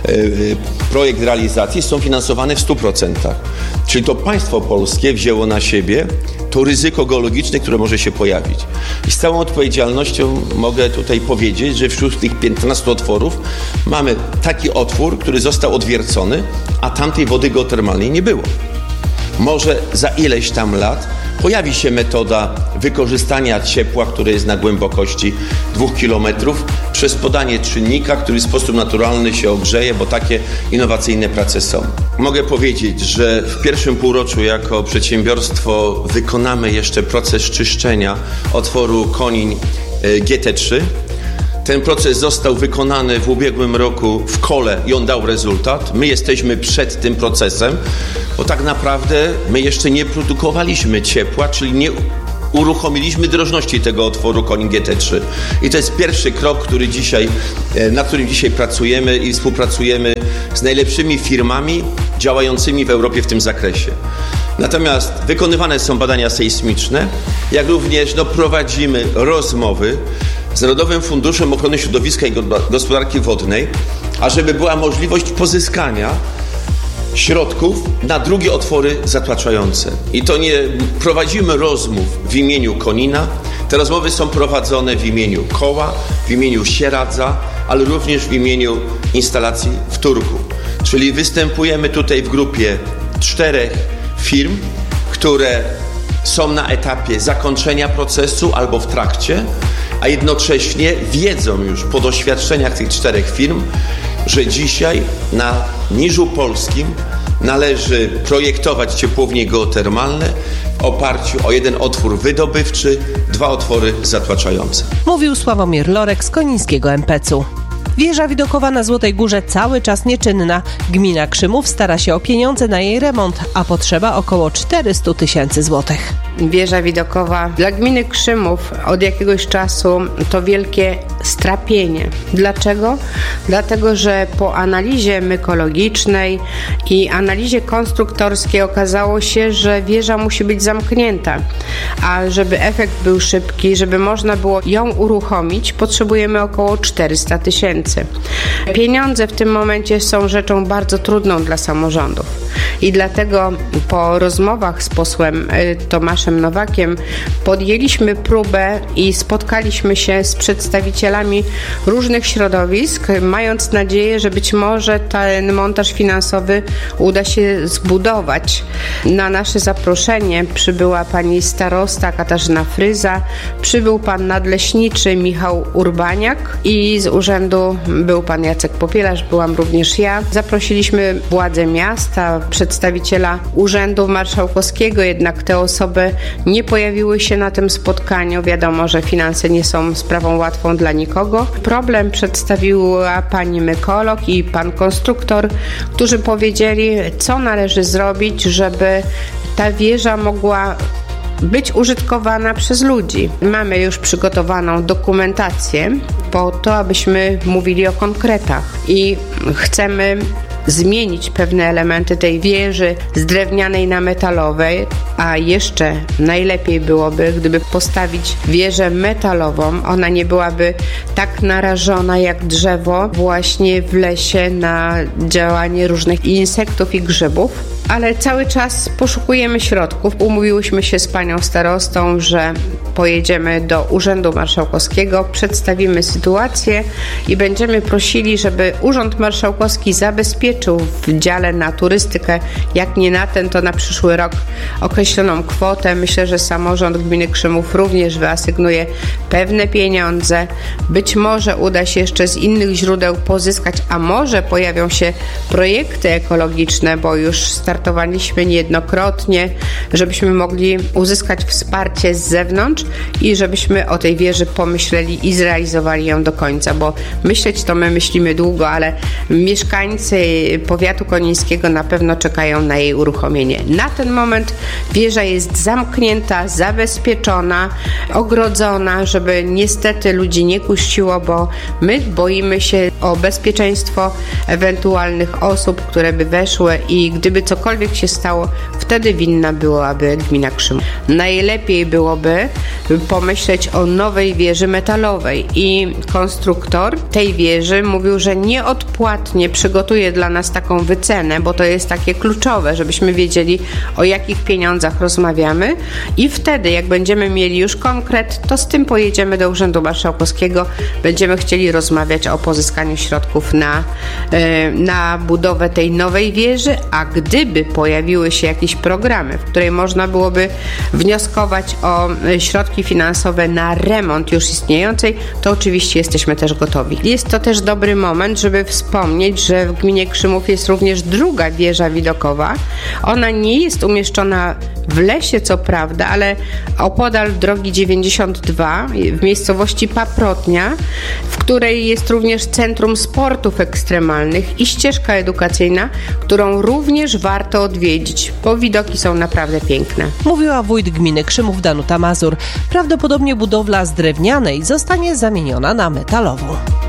projekt realizacji, są finansowane w stu procentach. Czyli to państwo polskie wzięło na siebie to ryzyko geologiczne, które może się pojawić. I z całą odpowiedzialnością mogę tutaj powiedzieć, że wśród tych piętnastu otworów mamy taki otwór, który został odwiercony, a tamtej wody geotermalnej nie było. Może za ileś tam lat pojawi się metoda wykorzystania ciepła, które jest na głębokości dwóch kilometrów, przez podanie czynnika, który w sposób naturalny się ogrzeje, bo takie innowacyjne prace są. Mogę powiedzieć, że w pierwszym półroczu jako przedsiębiorstwo wykonamy jeszcze proces czyszczenia otworu Konin G T trzy. Ten proces został wykonany w ubiegłym roku w Kole i on dał rezultat. My jesteśmy przed tym procesem, bo tak naprawdę my jeszcze nie produkowaliśmy ciepła, czyli nie uruchomiliśmy drożności tego otworu Konin G T trzy. I to jest pierwszy krok, który dzisiaj, na którym dzisiaj pracujemy i współpracujemy z najlepszymi firmami działającymi w Europie w tym zakresie. Natomiast wykonywane są badania sejsmiczne, jak również no, prowadzimy rozmowy z Narodowym Funduszem Ochrony Środowiska i Gospodarki Wodnej, ażeby była możliwość pozyskania środków na drugie otwory zatłaczające. I to nie prowadzimy rozmów w imieniu Konina, te rozmowy są prowadzone w imieniu Koła, w imieniu Sieradza, ale również w imieniu instalacji w Turku. Czyli występujemy tutaj w grupie czterech firm, które są na etapie zakończenia procesu albo w trakcie, a jednocześnie wiedzą już po doświadczeniach tych czterech firm, że dzisiaj na Niżu Polskim należy projektować ciepłownie geotermalne w oparciu o jeden otwór wydobywczy, dwa otwory zatłaczające. Mówił Sławomir Lorek z konińskiego em pe ce u. Wieża widokowa na Złotej Górze cały czas nieczynna. Gmina Krzymów stara się o pieniądze na jej remont, a potrzeba około czterysta tysięcy złotych. Wieża widokowa dla gminy Krzymów od jakiegoś czasu to wielkie strapienie. Dlaczego? Dlatego, że po analizie mykologicznej i analizie konstruktorskiej okazało się, że wieża musi być zamknięta, a żeby efekt był szybki, żeby można było ją uruchomić, potrzebujemy około czterysta tysięcy. Pieniądze w tym momencie są rzeczą bardzo trudną dla samorządów i dlatego po rozmowach z posłem Tomaszem Nowakiem podjęliśmy próbę i spotkaliśmy się z przedstawicielami różnych środowisk, mając nadzieję, że być może ten montaż finansowy uda się zbudować. Na nasze zaproszenie przybyła pani starosta Katarzyna Fryza, przybył pan nadleśniczy Michał Urbaniak i z urzędu był pan Jacek Popielarz, byłam również ja. Zaprosiliśmy władze miasta, przedstawiciela Urzędu Marszałkowskiego, jednak te osoby nie pojawiły się na tym spotkaniu. Wiadomo, że finanse nie są sprawą łatwą dla nikogo. Problem przedstawiła pani mykolog i pan konstruktor, którzy powiedzieli, co należy zrobić, żeby ta wieża mogła być użytkowana przez ludzi. Mamy już przygotowaną dokumentację po to, abyśmy mówili o konkretach i chcemy zmienić pewne elementy tej wieży z drewnianej na metalowej, a jeszcze najlepiej byłoby, gdyby postawić wieżę metalową. Ona nie byłaby tak narażona jak drzewo właśnie w lesie na działanie różnych insektów i grzybów. Ale cały czas poszukujemy środków. Umówiłyśmy się z panią starostą, że pojedziemy do Urzędu Marszałkowskiego, przedstawimy sytuację i będziemy prosili, żeby Urząd Marszałkowski zabezpieczył w dziale na turystykę, jak nie na ten, to na przyszły rok określoną kwotę. Myślę, że samorząd gminy Krzymów również wyasygnuje pewne pieniądze. Być może uda się jeszcze z innych źródeł pozyskać, a może pojawią się projekty ekologiczne, bo już startowaliśmy niejednokrotnie, żebyśmy mogli uzyskać wsparcie z zewnątrz i żebyśmy o tej wieży pomyśleli i zrealizowali ją do końca, bo myśleć to my myślimy długo, ale mieszkańcy powiatu konińskiego na pewno czekają na jej uruchomienie. Na ten moment wieża jest zamknięta, zabezpieczona, ogrodzona, żeby niestety ludzi nie kuściło, bo my boimy się o bezpieczeństwo ewentualnych osób, które by weszły i gdyby cokolwiek się stało, wtedy winna byłaby gmina Krzymów. Najlepiej byłoby pomyśleć o nowej wieży metalowej i konstruktor tej wieży mówił, że nieodpłatnie przygotuje dla nas taką wycenę, bo to jest takie kluczowe, żebyśmy wiedzieli, o jakich pieniądzach rozmawiamy i wtedy, jak będziemy mieli już konkret, to z tym pojedziemy do Urzędu Marszałkowskiego, będziemy chcieli rozmawiać o pozyskaniu środków na, na budowę tej nowej wieży, a gdyby pojawiły się jakieś programy, w której można byłoby wnioskować o środki finansowe na remont już istniejącej, to oczywiście jesteśmy też gotowi. Jest to też dobry moment, żeby wspomnieć, że w gminie Krzymów jest również druga wieża widokowa. Ona nie jest umieszczona w lesie, co prawda, ale opodal drogi dziewięćdziesiąt dwa w miejscowości Paprotnia, w której jest również Centrum Sportów Ekstremalnych i ścieżka edukacyjna, którą również warto odwiedzić, bo widoki są naprawdę piękne. Mówiła wójt gminy Krzymów Danuta Mazur. Prawdopodobnie budowla z drewnianej zostanie zamieniona na metalową.